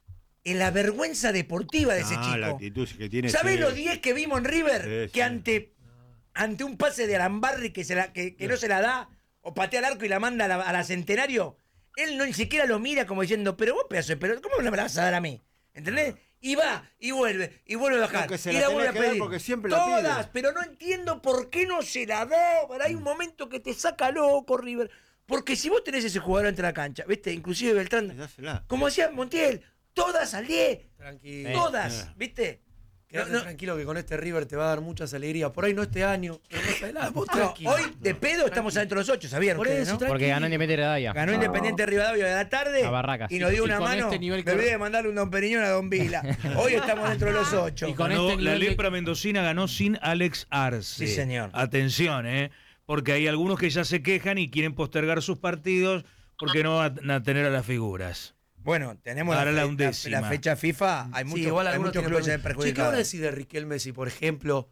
En la vergüenza deportiva de ese Ah, chico. la actitud que tiene. ¿Sabés sí. los diez que vimos en River? Sí, que sí. ante, ante un pase de Arambarri que, se la, que, que no se la da, o patea al arco y la manda a la, a la Centenario, él no ni siquiera lo mira como diciendo, pero vos pedazo, de pero ¿cómo no me la vas a dar a mí? ¿Entendés? Y va, y vuelve, y vuelve a bajar. No, que se y la la tenía vuelve a que dar pedir. porque siempre la Todas, pide. pero no entiendo por qué no se la da. Pero hay un momento que te saca loco, River. Porque si vos tenés ese jugador entre la cancha, ¿viste? Inclusive Beltrán, Dásela. como hacía Montiel, todas al diez, Tranquilo. todas, Eh. ¿viste? Quédate No, no. tranquilo que con este River te va a dar muchas alegrías. Por ahí no este año, pero más adelante. Vos No, tranquilo. hoy de pedo estamos adentro de los ocho, ¿sabían Por ustedes, eso, no? tranquilo. Porque ganó Independiente de Rivadavia. Ganó Independiente Rivadavia de la tarde A Barracas. y nos dio Y una con mano. este nivel Me que- olvidé de mandarle un Don Periñón a Don Vila. Hoy estamos dentro de los ocho. Y con Ganó- este la nivel de- lepra mendocina ganó sin Alex Arce. Sí, señor. Atención, ¿eh? Porque hay algunos que ya se quejan y quieren postergar sus partidos porque no van a tener a las figuras. Bueno, tenemos Para la fe- undécima. la fecha FIFA. Hay Sí, muchos, igual hay algunos muchos tienen clubes perjudic- Che, ¿qué van a perjudicados. decir de Riquelme si, por ejemplo,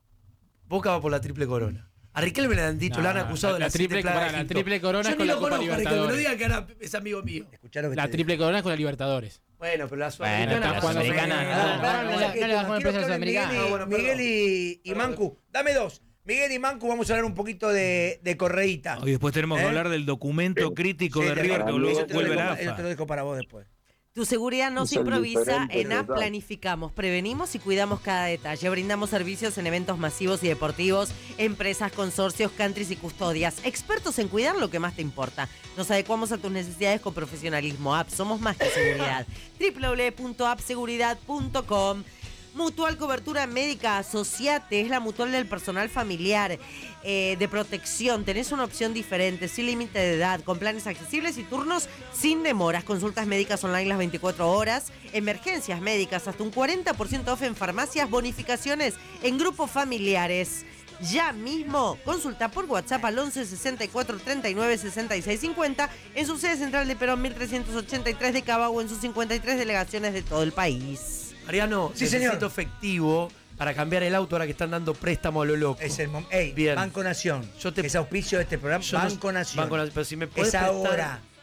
Boca va por la triple corona? A Riquelme le han dicho, No, le han acusado la- de la las siete triple- plagas de pará, la Egipto. triple corona Yo es ni con lo la Copa conozco a Riquelme, no Libertadores. digan que ahora es amigo mío. Escuchá lo que La te triple corona es con la Libertadores. Bueno, pero la Bueno, sudamericana... pero la pasó Sudamericana, bien. no, no, no, no, no le bajamos el precio a la Sudamericana. Miguel, y, Ah, bueno, Miguel perdón. y, y Mancu, dame dos. Miguel y Mancu, vamos a hablar un poquito de, de Correíta. Y después tenemos que ¿Eh? hablar del documento crítico Sí, de te- River que Eso luego eso te lo vuelve dejo- a la eso te lo AFA. dejo para vos después. Tu seguridad no Es se el improvisa, diferente en A P total. planificamos, prevenimos y cuidamos cada detalle. Brindamos servicios en eventos masivos y deportivos, empresas, consorcios, countries y custodias. Expertos en cuidar lo que más te importa. Nos adecuamos a tus necesidades con profesionalismo. A P, somos más que seguridad. doble u doble u doble u punto app seguridad punto com. Mutual Cobertura Médica, asociate, es la mutual del personal familiar, eh, de protección. Tenés una opción diferente, sin límite de edad, con planes accesibles y turnos sin demoras. Consultas médicas online las veinticuatro horas, emergencias médicas, hasta un cuarenta por ciento off en farmacias, bonificaciones en grupos familiares. Ya mismo, consulta por WhatsApp al once sesenta y cuatro treinta y nueve sesenta y seis cincuenta en su sede central de Perón mil trescientos ochenta y tres de Cava o en sus cincuenta y tres delegaciones de todo el país. Mariano, Sí, necesito señor. efectivo para cambiar el auto ahora que están dando préstamo a lo loco. Es el mom- Ey, Bien. Banco Nación. Yo te- Es auspicio de este programa. Yo no- Banco Nación. Banco Nación, pero si me podés Es prestar- ahora.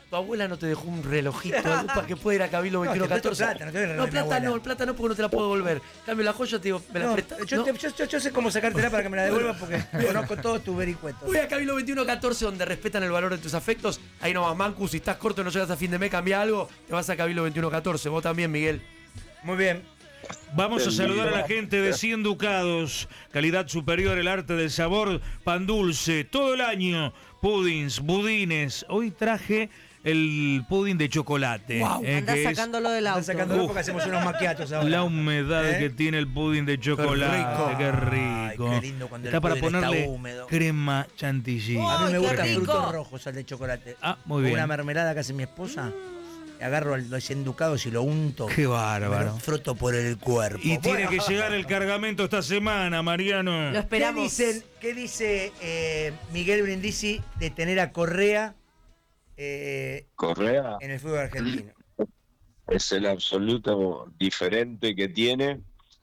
tu abuela no te dejó un relojito algo para que pueda ir a Cabildo veintiuno catorce. No, plata, no te doy el reloj No, de mi plata abuela. no, el plata no porque no te la puedo devolver. En cambio, la joya te digo, me la No, prestas. yo, ¿no? te- yo- yo- yo sé cómo sacártela para que me la devuelvas porque conozco todos tus vericuetos. Voy a Cabildo veintiuno catorce donde respetan el valor de tus afectos. Ahí nomás, Mancu, si estás corto y no llegas a fin de mes, cambia algo, te vas a Cabildo veintiuno catorce. Vos también, Miguel. Muy bien. Vamos a saludar a la gente de cien ducados, calidad superior, el arte del sabor, pan dulce, todo el año, pudins, budines. Hoy traje el pudding de chocolate. Wow, eh, andá que es sacándolo del auto. Estás sacándolo Uf. porque hacemos unos maquiatos ahora. la humedad ¿Eh? que tiene el pudding de chocolate. rico. Qué rico. Ay, qué lindo cuando el Está para pudding está ponerle húmedo. crema chantilly. Oh, A mí me Ay, qué gustan rico. frutos rojos al de chocolate. Ah, muy bien. Una mermelada que hace mi esposa. y Agarro los enducados y lo unto. Qué Me bárbaro. lo froto por el cuerpo. Y tiene Bueno, que llegar el cargamento esta semana, Mariano. Lo ¿Qué, esperamos. dicen, ¿Qué dice eh, Miguel Brindisi de tener a Correa eh, Correa en el fútbol argentino? es el absoluto diferente que tiene.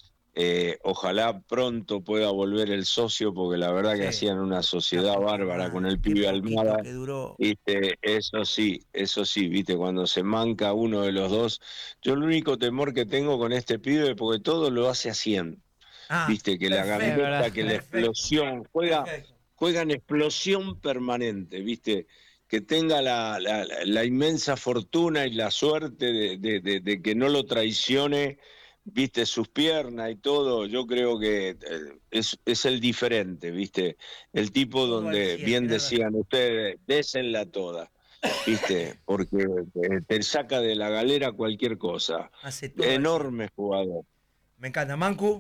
Eh, ojalá pronto pueda volver el socio, porque la verdad que Sí. hacían una sociedad bárbara con el Qué pibe poquito Almada. que duró. Viste, eso sí, eso sí, viste, cuando se manca uno de los dos. Yo el único temor que tengo con este pibe, porque todo lo hace a cien. Ah, Viste, que la perfecto, gambeta, que la perfecto, explosión, juega, perfecto. juega en explosión permanente, viste, que tenga la, la- la- la inmensa fortuna y la suerte de, de- de- de que no lo traicione, viste, sus piernas y todo. Yo creo que eh, es, es el diferente, viste, el tipo Todo al donde cien, bien tenés decían ustedes, désenla toda, viste, porque eh, te saca de la galera cualquier cosa. Hace todo al Enorme jugador. cien. Me encanta. Mancu.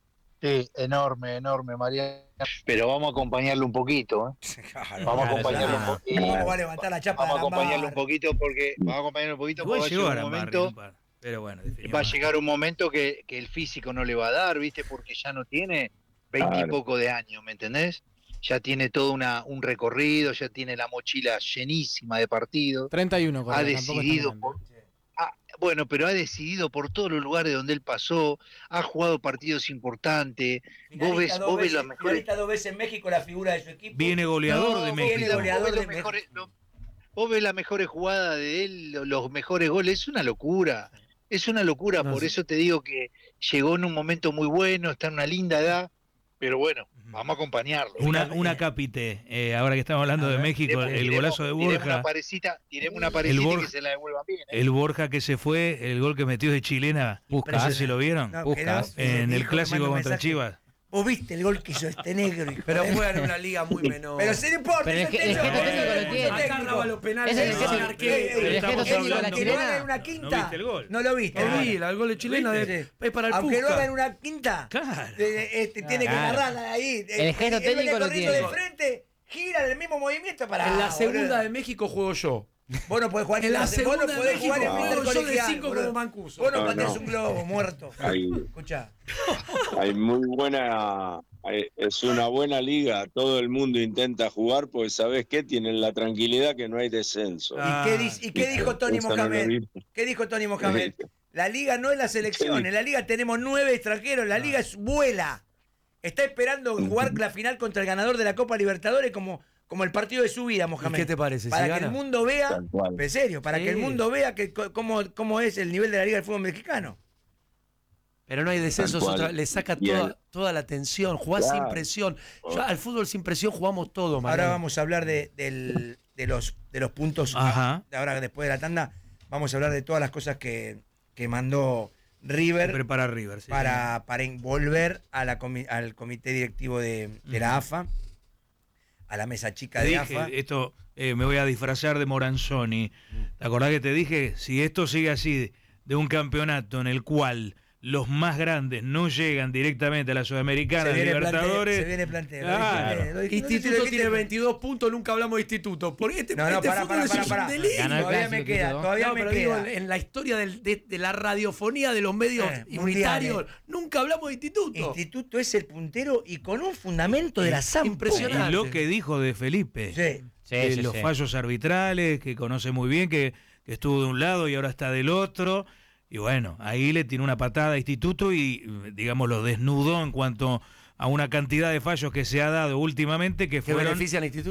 Sí, enorme, enorme, Mariano. Pero vamos a acompañarlo un poquito, ¿eh? Vamos a acompañarlo un poquito. ¿Cómo va a levantar la chapa Vamos a de la acompañarlo mar? un poquito porque vamos a acompañarlo un poquito Igual porque va a llegó a llegar un la momento, un par. Pero bueno, definió va a más. llegar un momento que, que el físico no le va a dar, ¿viste? Porque ya no tiene veinte y Claro. poco de años, ¿me entendés? Ya tiene todo una, un recorrido, ya tiene la mochila llenísima de partidos. treinta y uno, Correa, Ha tampoco es tan decidido grande. por, ah, bueno, pero ha decidido por todos los lugares donde él pasó, ha jugado partidos importantes. Vos ves, Finalista dos vos ves veces- los mejores. finalista dos veces en México, la figura de su equipo. Viene goleador No, de vos México. ves la- goleador vos ves de los mejores- México. lo- vos ves las mejores jugadas de él, lo- los mejores goles, es una locura. Es una locura, No por sé. eso te digo que llegó en un momento muy bueno, está en una linda edad, pero bueno, vamos a acompañarlo. Una, una capite, eh, ahora que estamos hablando A de ver, México, Tiremos- el golazo de tiremos una Borja. parecita, tiremos una parecita y Borja- que se la devuelvan bien. ¿eh? El Borja que se fue, el gol que metió de chilena, no sé si lo vieron, No, Buscas. que no, en el dijo, clásico manda un contra mensaje. Chivas. Vos viste el gol que hizo este negro, hijo Pero de- juegan en una liga muy menor. Pero se no importa. Pero el eso ge- el es gesto técnico, técnico lo es tiene. técnico. Acá graba los penales, Ese es el es gesto- el arquero. Eh, pero el estamos gesto técnico de la hablando- Que lo haga chilena. en una ¿No quinta. viste el gol? No lo viste. No Ah, vi, el gol de chilena ¿viste? de, es para el Aunque lo haga en Puskas. una quinta. Claro. eh, este, tiene que Claro. agarrarla ahí. El gesto Él viene técnico lo corriendo tiene. de frente, gira en el mismo movimiento para. En la boludo. segunda de México juego yo. Vos no podés jugar En la vos no segunda de podés México jugar en juego yo de intercolegial, cinco boludo. como Mancuso. Vos no No, pateás no. un globo, muerto. Ahí. Escuchá. Hay muy buena, hay- es una buena liga, todo el mundo intenta jugar, porque ¿sabés qué? Tienen la tranquilidad que no hay descenso. Ah, ¿Y qué, dice- y qué dijo Tony Eso no lo Mohamed? vi. ¿Qué dijo Tony Mohamed? La liga no es la selección, en la liga tenemos nueve extranjeros, la liga es vuela. Está esperando jugar la final contra el ganador de la Copa Libertadores como, como el partido de su vida, Mohamed. ¿Y qué te parece? Para ¿Si que gana? el mundo vea, Tal cual. en serio, para Sí. que el mundo vea que, co- cómo, cómo es el nivel de la liga del fútbol mexicano. Pero no hay descensos, Tal cual. otra- le saca Y el- toda, toda la tensión, jugás Claro. sin presión. Yo, al fútbol sin presión jugamos todo, Ahora Mariano. vamos a hablar de, del- de los, de los puntos. Ajá. Ahora, después de la tanda, vamos a hablar de todas las cosas que, que mandó River Prepara River. sí, para, para volver a la comi- al comité directivo de, de la A F A, a la mesa chica Te de dije, A F A. esto eh, me voy a disfrazar de Moranzoni. ¿Te acordás que te dije? Si esto sigue así, de un campeonato en el cual los más grandes no llegan directamente a la Sudamericana, Se viene Libertadores. planteo, se viene planteo. Lo Claro. dijiste, lo dijiste, no sé si lo Instituto dijiste, tiene pero- veintidós puntos, nunca hablamos de Instituto. Porque este, No, no, este pará, fútbol pará, es pará, un pará. delirio. Ganó el Todavía me clásico, queda, ¿no? todavía No, me pero digo, queda. en, en la historia del- de, de la radiofonía de los medios Eh, unitarios, mundiales. nunca hablamos de Instituto. Instituto es el puntero y con un fundamento de la Sampo. Impresionante. Y lo que dijo de Felipe. Sí. Sí, de sí, los sí. fallos arbitrales, que conoce muy bien, que, que estuvo de un lado y ahora está del otro. Y bueno, ahí le tiró una patada a Instituto y, digamos, lo desnudó en cuanto a una cantidad de fallos que se ha dado últimamente que ¿Que fueron... beneficia al Instituto?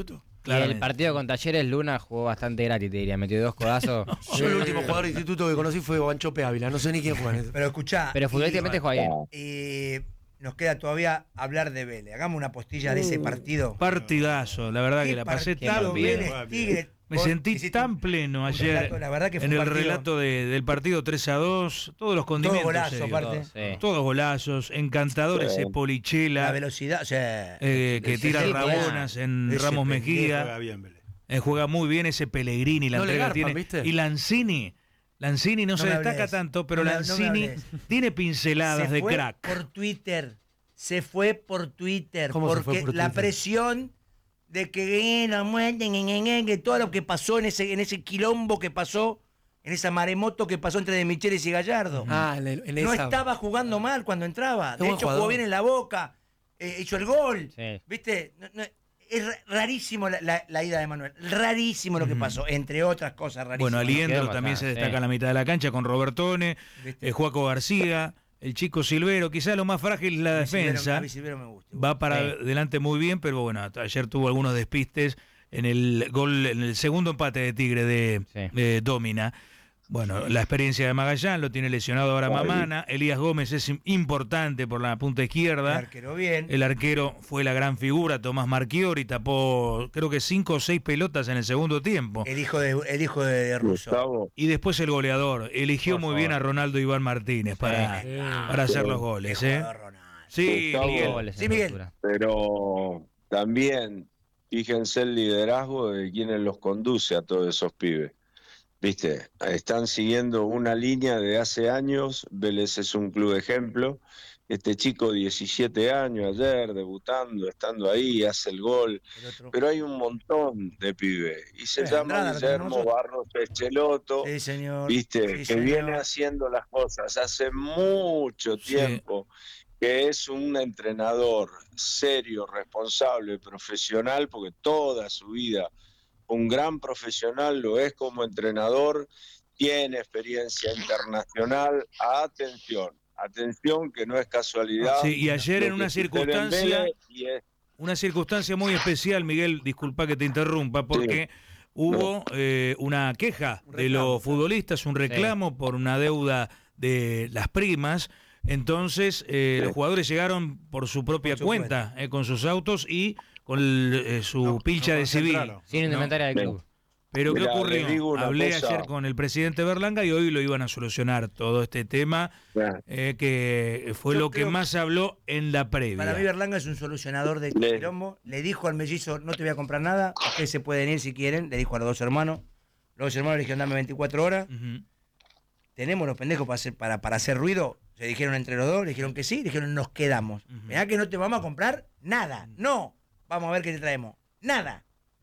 Y el partido con Talleres, Luna jugó bastante gratis, te diría. Metió dos codazos. Yo el último jugador de instituto que conocí fue Guanchope Ávila. No sé ni quién juega en eso. Pero escuchá. Pero futbolísticamente juega bien. Y nos queda todavía hablar de Vélez. Hagamos una postilla de ese partido. Partidazo, la verdad que la pasé tan bien. Vélez, Tigre. Me sentí tan pleno ayer relato, la verdad que fue en el partido, relato de, del partido tres a dos, todos los condimentos. Todo golazo, se dio. aparte. Sí. Todos golazos, encantador Sí. ese Polichela. La velocidad, o sea, eh, que ese- tira ese- rabonas en ese Ramos pendejo Mejía. Juega bien, Vélez. Eh, juega muy bien ese Pellegrini, la No le entrega garpan, tiene. ¿viste? Y Lanzini. Lanzini no, No se me destaca hables, tanto, pero no me- no me Lanzini hables. tiene pinceladas se de fue crack. por Twitter. Se fue por Twitter. ¿Cómo se porque fue por la Twitter? presión de que eh, la muerte, ñe, ñe, ñe, que todo lo que pasó en ese, en ese quilombo que pasó, en esa maremoto que pasó entre De Michelis y Gallardo. Ah, en, el- en no esa. estaba jugando mal cuando entraba. Es De buen hecho, jugó jugador. bien en la Boca. eh, hizo el gol. Sí. ¿Viste? No- no- es ra- rarísimo la, la- la ida de Manuel. Rarísimo lo que pasó, entre otras cosas rarísimas. Bueno, Aliendro Quedó también más, se sí. destaca en la mitad de la cancha con Robertone, ¿Viste? eh, Joaco García, el chico Silvero. Quizás lo más frágil es la A mí Silvero- defensa. a mí Silvero me gusta. Va para Sí. adelante muy bien, pero bueno, ayer tuvo algunos despistes en el gol, en el segundo empate de Tigre de, Sí. de Domina. Bueno, la experiencia de Magallán, lo tiene lesionado ahora Mamana. Elías Gómez es im- importante por la punta El izquierda. arquero bien. El arquero fue la gran figura, Tomás Marchiori, tapó creo que cinco o seis pelotas en el segundo tiempo. El hijo de, el hijo de Russo. Gustavo, Y después el goleador, eligió Por muy favor. bien a Ronaldo Iván Martínez para, Sí. para hacer los goles. ¿eh? Jugador Ronaldo. Sí, Gustavo. Miguel. Goles en Sí, Miguel. altura. pero también fíjense el liderazgo de quienes los conduce a todos esos pibes. Viste, están siguiendo una línea de hace años. Vélez es un club ejemplo. Este chico, diecisiete años, ayer debutando, estando ahí, hace el gol. El otro- Pero hay un montón de pibes. Y se Eh, llama Andrada, Guillermo nosotros. Barros Echeloto. Sí, señor. Viste, Sí, que señor. viene haciendo las cosas hace mucho Sí. tiempo, que es un entrenador serio, responsable, profesional, porque toda su vida un gran profesional, lo es como entrenador, tiene experiencia internacional. Atención, atención que no es casualidad. Sí, y ayer en lo una que sucede en circunstancia, Vélez, y es- una circunstancia muy especial, Miguel, disculpa que te interrumpa, porque hubo eh, una queja de los futbolistas, un reclamo por una deuda de las primas. Entonces, eh, Sí. los jugadores llegaron por su propia Por su cuenta, eh, con sus autos y con el, eh, su No, pilcha no de civil. concentraron. Sin indumentaria del Bien. club. Pero ¿qué Mirá, les ocurrió? digo una Hablé cosa. ayer con el presidente Berlanga y hoy lo iban a solucionar todo este tema, Bueno, eh, que fue Yo lo que creo- más se habló en la previa. Para mí Berlanga es un solucionador de Le- quilombo. Le dijo al mellizo, no te voy a comprar nada, ustedes se pueden ir si quieren. Le dijo a los dos hermanos. Los dos hermanos le dijeron, dame veinticuatro horas. Ujú. Tenemos los pendejos para hacer, para, para hacer ruido. Se dijeron entre los dos, le dijeron que sí, le dijeron nos quedamos. Ujú. Mirá que no te vamos a comprar nada. No. Vamos a ver qué te traemos. Nada.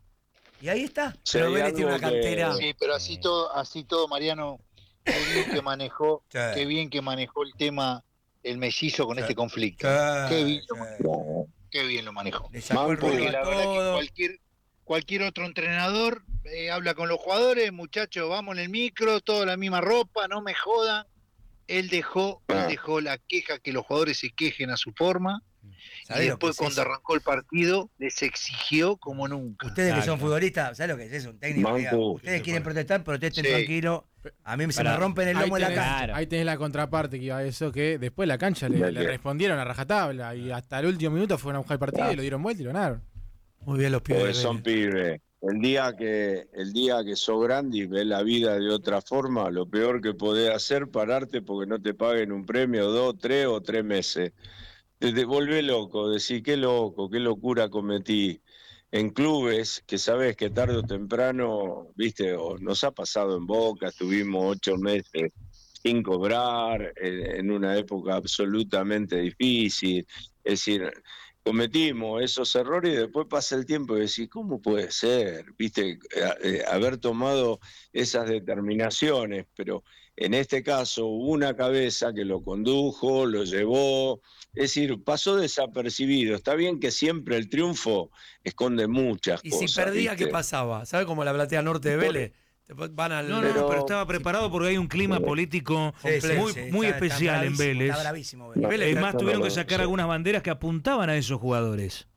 Y ahí está. Pero si hay Vélez tiene algo una que- cantera. Sí, pero así todo, así todo, Mariano, qué bien que manejó, Sí. qué bien que manejó el tema el mellizo con Sí. este conflicto. Sí, Qué bien, sí. lo- qué bien lo manejó. Le sacó el Manco, ruido Porque a la verdad que todo. cualquier, cualquier otro entrenador eh, habla con los jugadores, muchachos, vamos en el micro, toda la misma ropa, no me jodan. Él dejó, él Ah. dejó la queja, que los jugadores se quejen a su forma. Y ¿Sabés lo que después es cuando eso? arrancó el partido, les exigió como nunca. Ustedes que son Claro. futbolistas, ¿sabes lo que es eso? Un técnico. que diga, Manco. ustedes quieren protestar, protesten Sí. tranquilo. A mí se Pará. me rompen el Ahí lomo de la tenés, cara. Claro. ahí tenés la contraparte que iba a eso, que después la cancha le, Dale. le respondieron a rajatabla y hasta el último minuto fueron a buscar el partido Claro. y lo dieron vuelta y lo ganaron. Muy bien los pibes. Porque de son Vélez. pibes. El día que el día que sos grande y ves la vida de otra forma, lo peor que podés hacer pararte porque no te paguen un premio dos, tres o tres meses. Te, te volvés loco, decís qué loco, qué locura cometí. En clubes que sabes que tarde o temprano, viste, o nos ha pasado en Boca, estuvimos ocho meses sin cobrar, en, en una época absolutamente difícil. Es decir, cometimos esos errores y después pasa el tiempo y decís, ¿cómo puede ser? Viste, eh, eh, haber tomado esas determinaciones, pero en este caso hubo una cabeza que lo condujo, lo llevó, es decir, pasó desapercibido. Está bien que siempre el triunfo esconde muchas Y cosas. si perdía, ¿viste? ¿qué pasaba? ¿Sabe cómo la platea norte de Vélez? Después van al. No, no, Pero- pero estaba preparado porque hay un clima político Sí, sí, muy, sí, muy está- está especial en bravísimo, Vélez. Está bravísimo, Vélez. Vélez Es está- más, tuvieron que sacar Sí. algunas banderas que apuntaban a esos jugadores.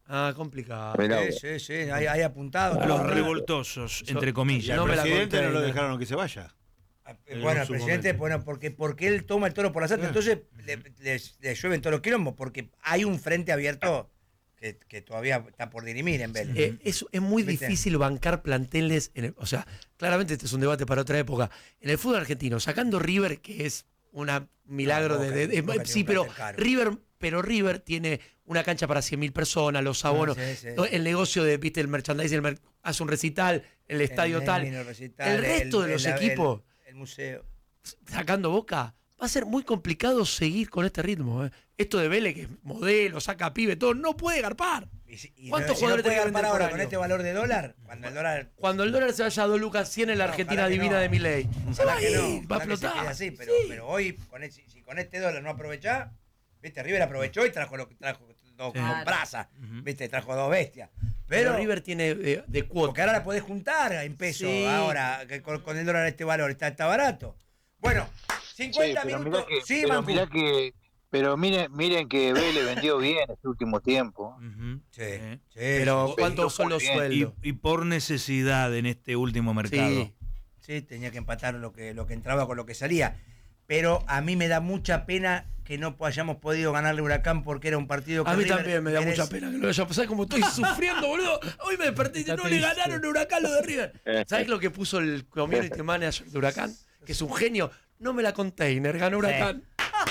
Ah, complicado. Sí, sí, sí, hay, hay apuntados. A los todo. revoltosos, Yo- entre Y comillas. al No me la presidente conté, no lo no. dejaron que se vaya. En Bueno, el su presidente, momento. bueno, porque, porque él toma el toro por las astas, entonces le, le- le llueven todos los quilombos, porque hay un frente abierto que, que todavía está por dirimir en Vélez. Eh, es, es muy ¿Viste? difícil bancar planteles. En el- o sea, claramente este es un debate para otra época. En el fútbol argentino, sacando River, que es un milagro No, de. Boca- de- de- Boca tiene sí, un pero plantel caro. River, pero River tiene una cancha para cien mil personas, los abonos. sí, sí. El negocio de, viste, el merchandising, el mer- hace un recital, el estadio El tal. Nemino recital, El resto de los el- equipos, El, el museo. sacando Boca, va a ser muy complicado seguir con este ritmo. ¿eh? Esto de Vélez, que es modelo, saca pibe, todo, no puede garpar. Y si- y ¿Cuántos si no jugadores puede tenés que garpar vender ahora por con año? este valor de dólar? Cuando el dólar. Cuando el dólar se vaya a dos lucas cien en la No, Argentina ojalá que divina no, de Milei, se va Ojalá a que no, ir, va a ojalá que se quede explotar. así, pero, Sí. pero hoy, con el- si, si con este dólar no aprovechás, viste, River aprovechó y trajo lo que trajo dos, Sí. dos brazas, Ujú. viste, trajo dos bestias. Pero Pero, River tiene eh, de porque cuota. ahora la podés juntar en pesos, Sí. ahora, que con, con el dólar este valor está, está barato. Bueno, cincuenta pero minutos. mirá que, sí, pero, Mancu. mirá que, pero miren, miren que Vélez vendió bien este último tiempo. Ujú. Sí, Sí. sí, Pero sí, ¿cuántos son muy los bien. sueldos? Y, y por necesidad en este último mercado. Sí. sí, tenía que empatar lo que, lo que entraba con lo que salía. Pero a mí me da mucha pena que no hayamos podido ganarle Huracán porque era un partido que A mí River también me da merece- mucha pena que lo haya pasado. Como estoy sufriendo, boludo. Hoy me desperté y dije, Está no le triste. ganaron a Huracán lo de River. ¿Sabés lo que puso el community manager de Huracán? Que es un genio. No me la container, ganó Huracán.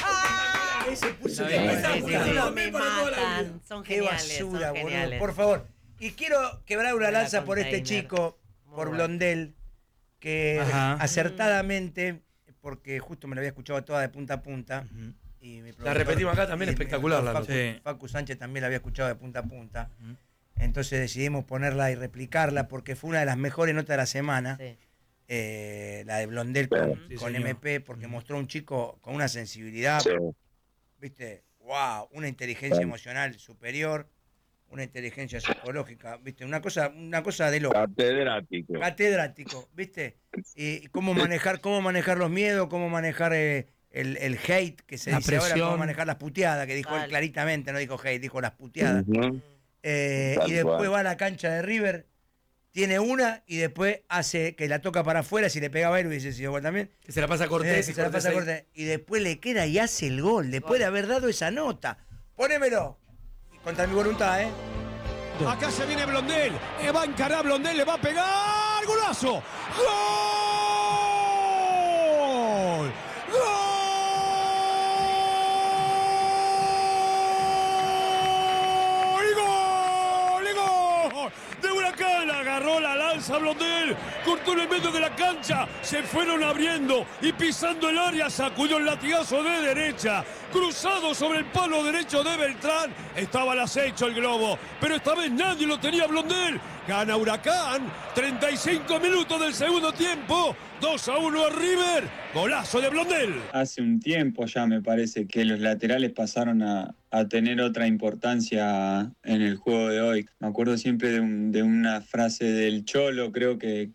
Ese puso No, el- sí, esa sí, puta sí, la sí. amé Me para toda la vida. matan. Son Qué geniales, basura, son boludo. geniales. Por favor. Y quiero quebrar una Mira, lanza por este container. chico, Muy por bueno. Blondel, que Ajá. acertadamente, porque justo me lo había escuchado toda de punta a punta. Ujú. Y mi La productor- repetimos acá también, y mi espectacular la productor nota. Facu, Facu Sánchez también la había escuchado de punta a punta. Ujú. Entonces decidimos ponerla y replicarla porque fue una de las mejores notas de la semana. Sí. eh, la de Blondel con, Sí, con señor. M P, porque mostró un chico con una sensibilidad, Sí. viste, wow, una inteligencia emocional superior, una inteligencia psicológica, viste, una cosa, una cosa de loco. Catedrático. Catedrático, ¿viste? Y cómo manejar, cómo manejar los miedos, cómo manejar eh, el, el hate que se La dice ahora, presión. cómo manejar las puteadas, que dijo él Dale. claritamente, no dijo hate, dijo las puteadas. Ujú. Eh, Tal y después cual. va a la cancha de River, tiene una y después hace que la toca para afuera, si le pegaba a él hubiese sido gol también. Que se la pasa a Eh, Cortés. que y se la Cortés pasa a ahí. Cortés, y después le queda y hace el gol, después de haber dado esa nota. Ponémelo. Contra mi voluntad, ¿eh? Acá se viene Blondel. Eh, va a encarar Blondel, le va a pegar. ¡Golazo! ¡Gol! ¡Gol! ¡Y gol! ¡Y gol! De Huracán agarró la lanza Blondel, cortó en el medio de la cancha, se fueron abriendo y pisando el área sacudió el latigazo de derecha, cruzado sobre el palo derecho de Beltrán, estaba al acecho el globo, pero esta vez nadie lo tenía Blondel. Gana Huracán, treinta y cinco minutos del segundo tiempo, dos a uno a River, golazo de Blondel. Hace un tiempo ya me parece que los laterales pasaron a, a tener otra importancia en el juego de hoy. Me acuerdo siempre de, un- de una frase del Cholo, creo que,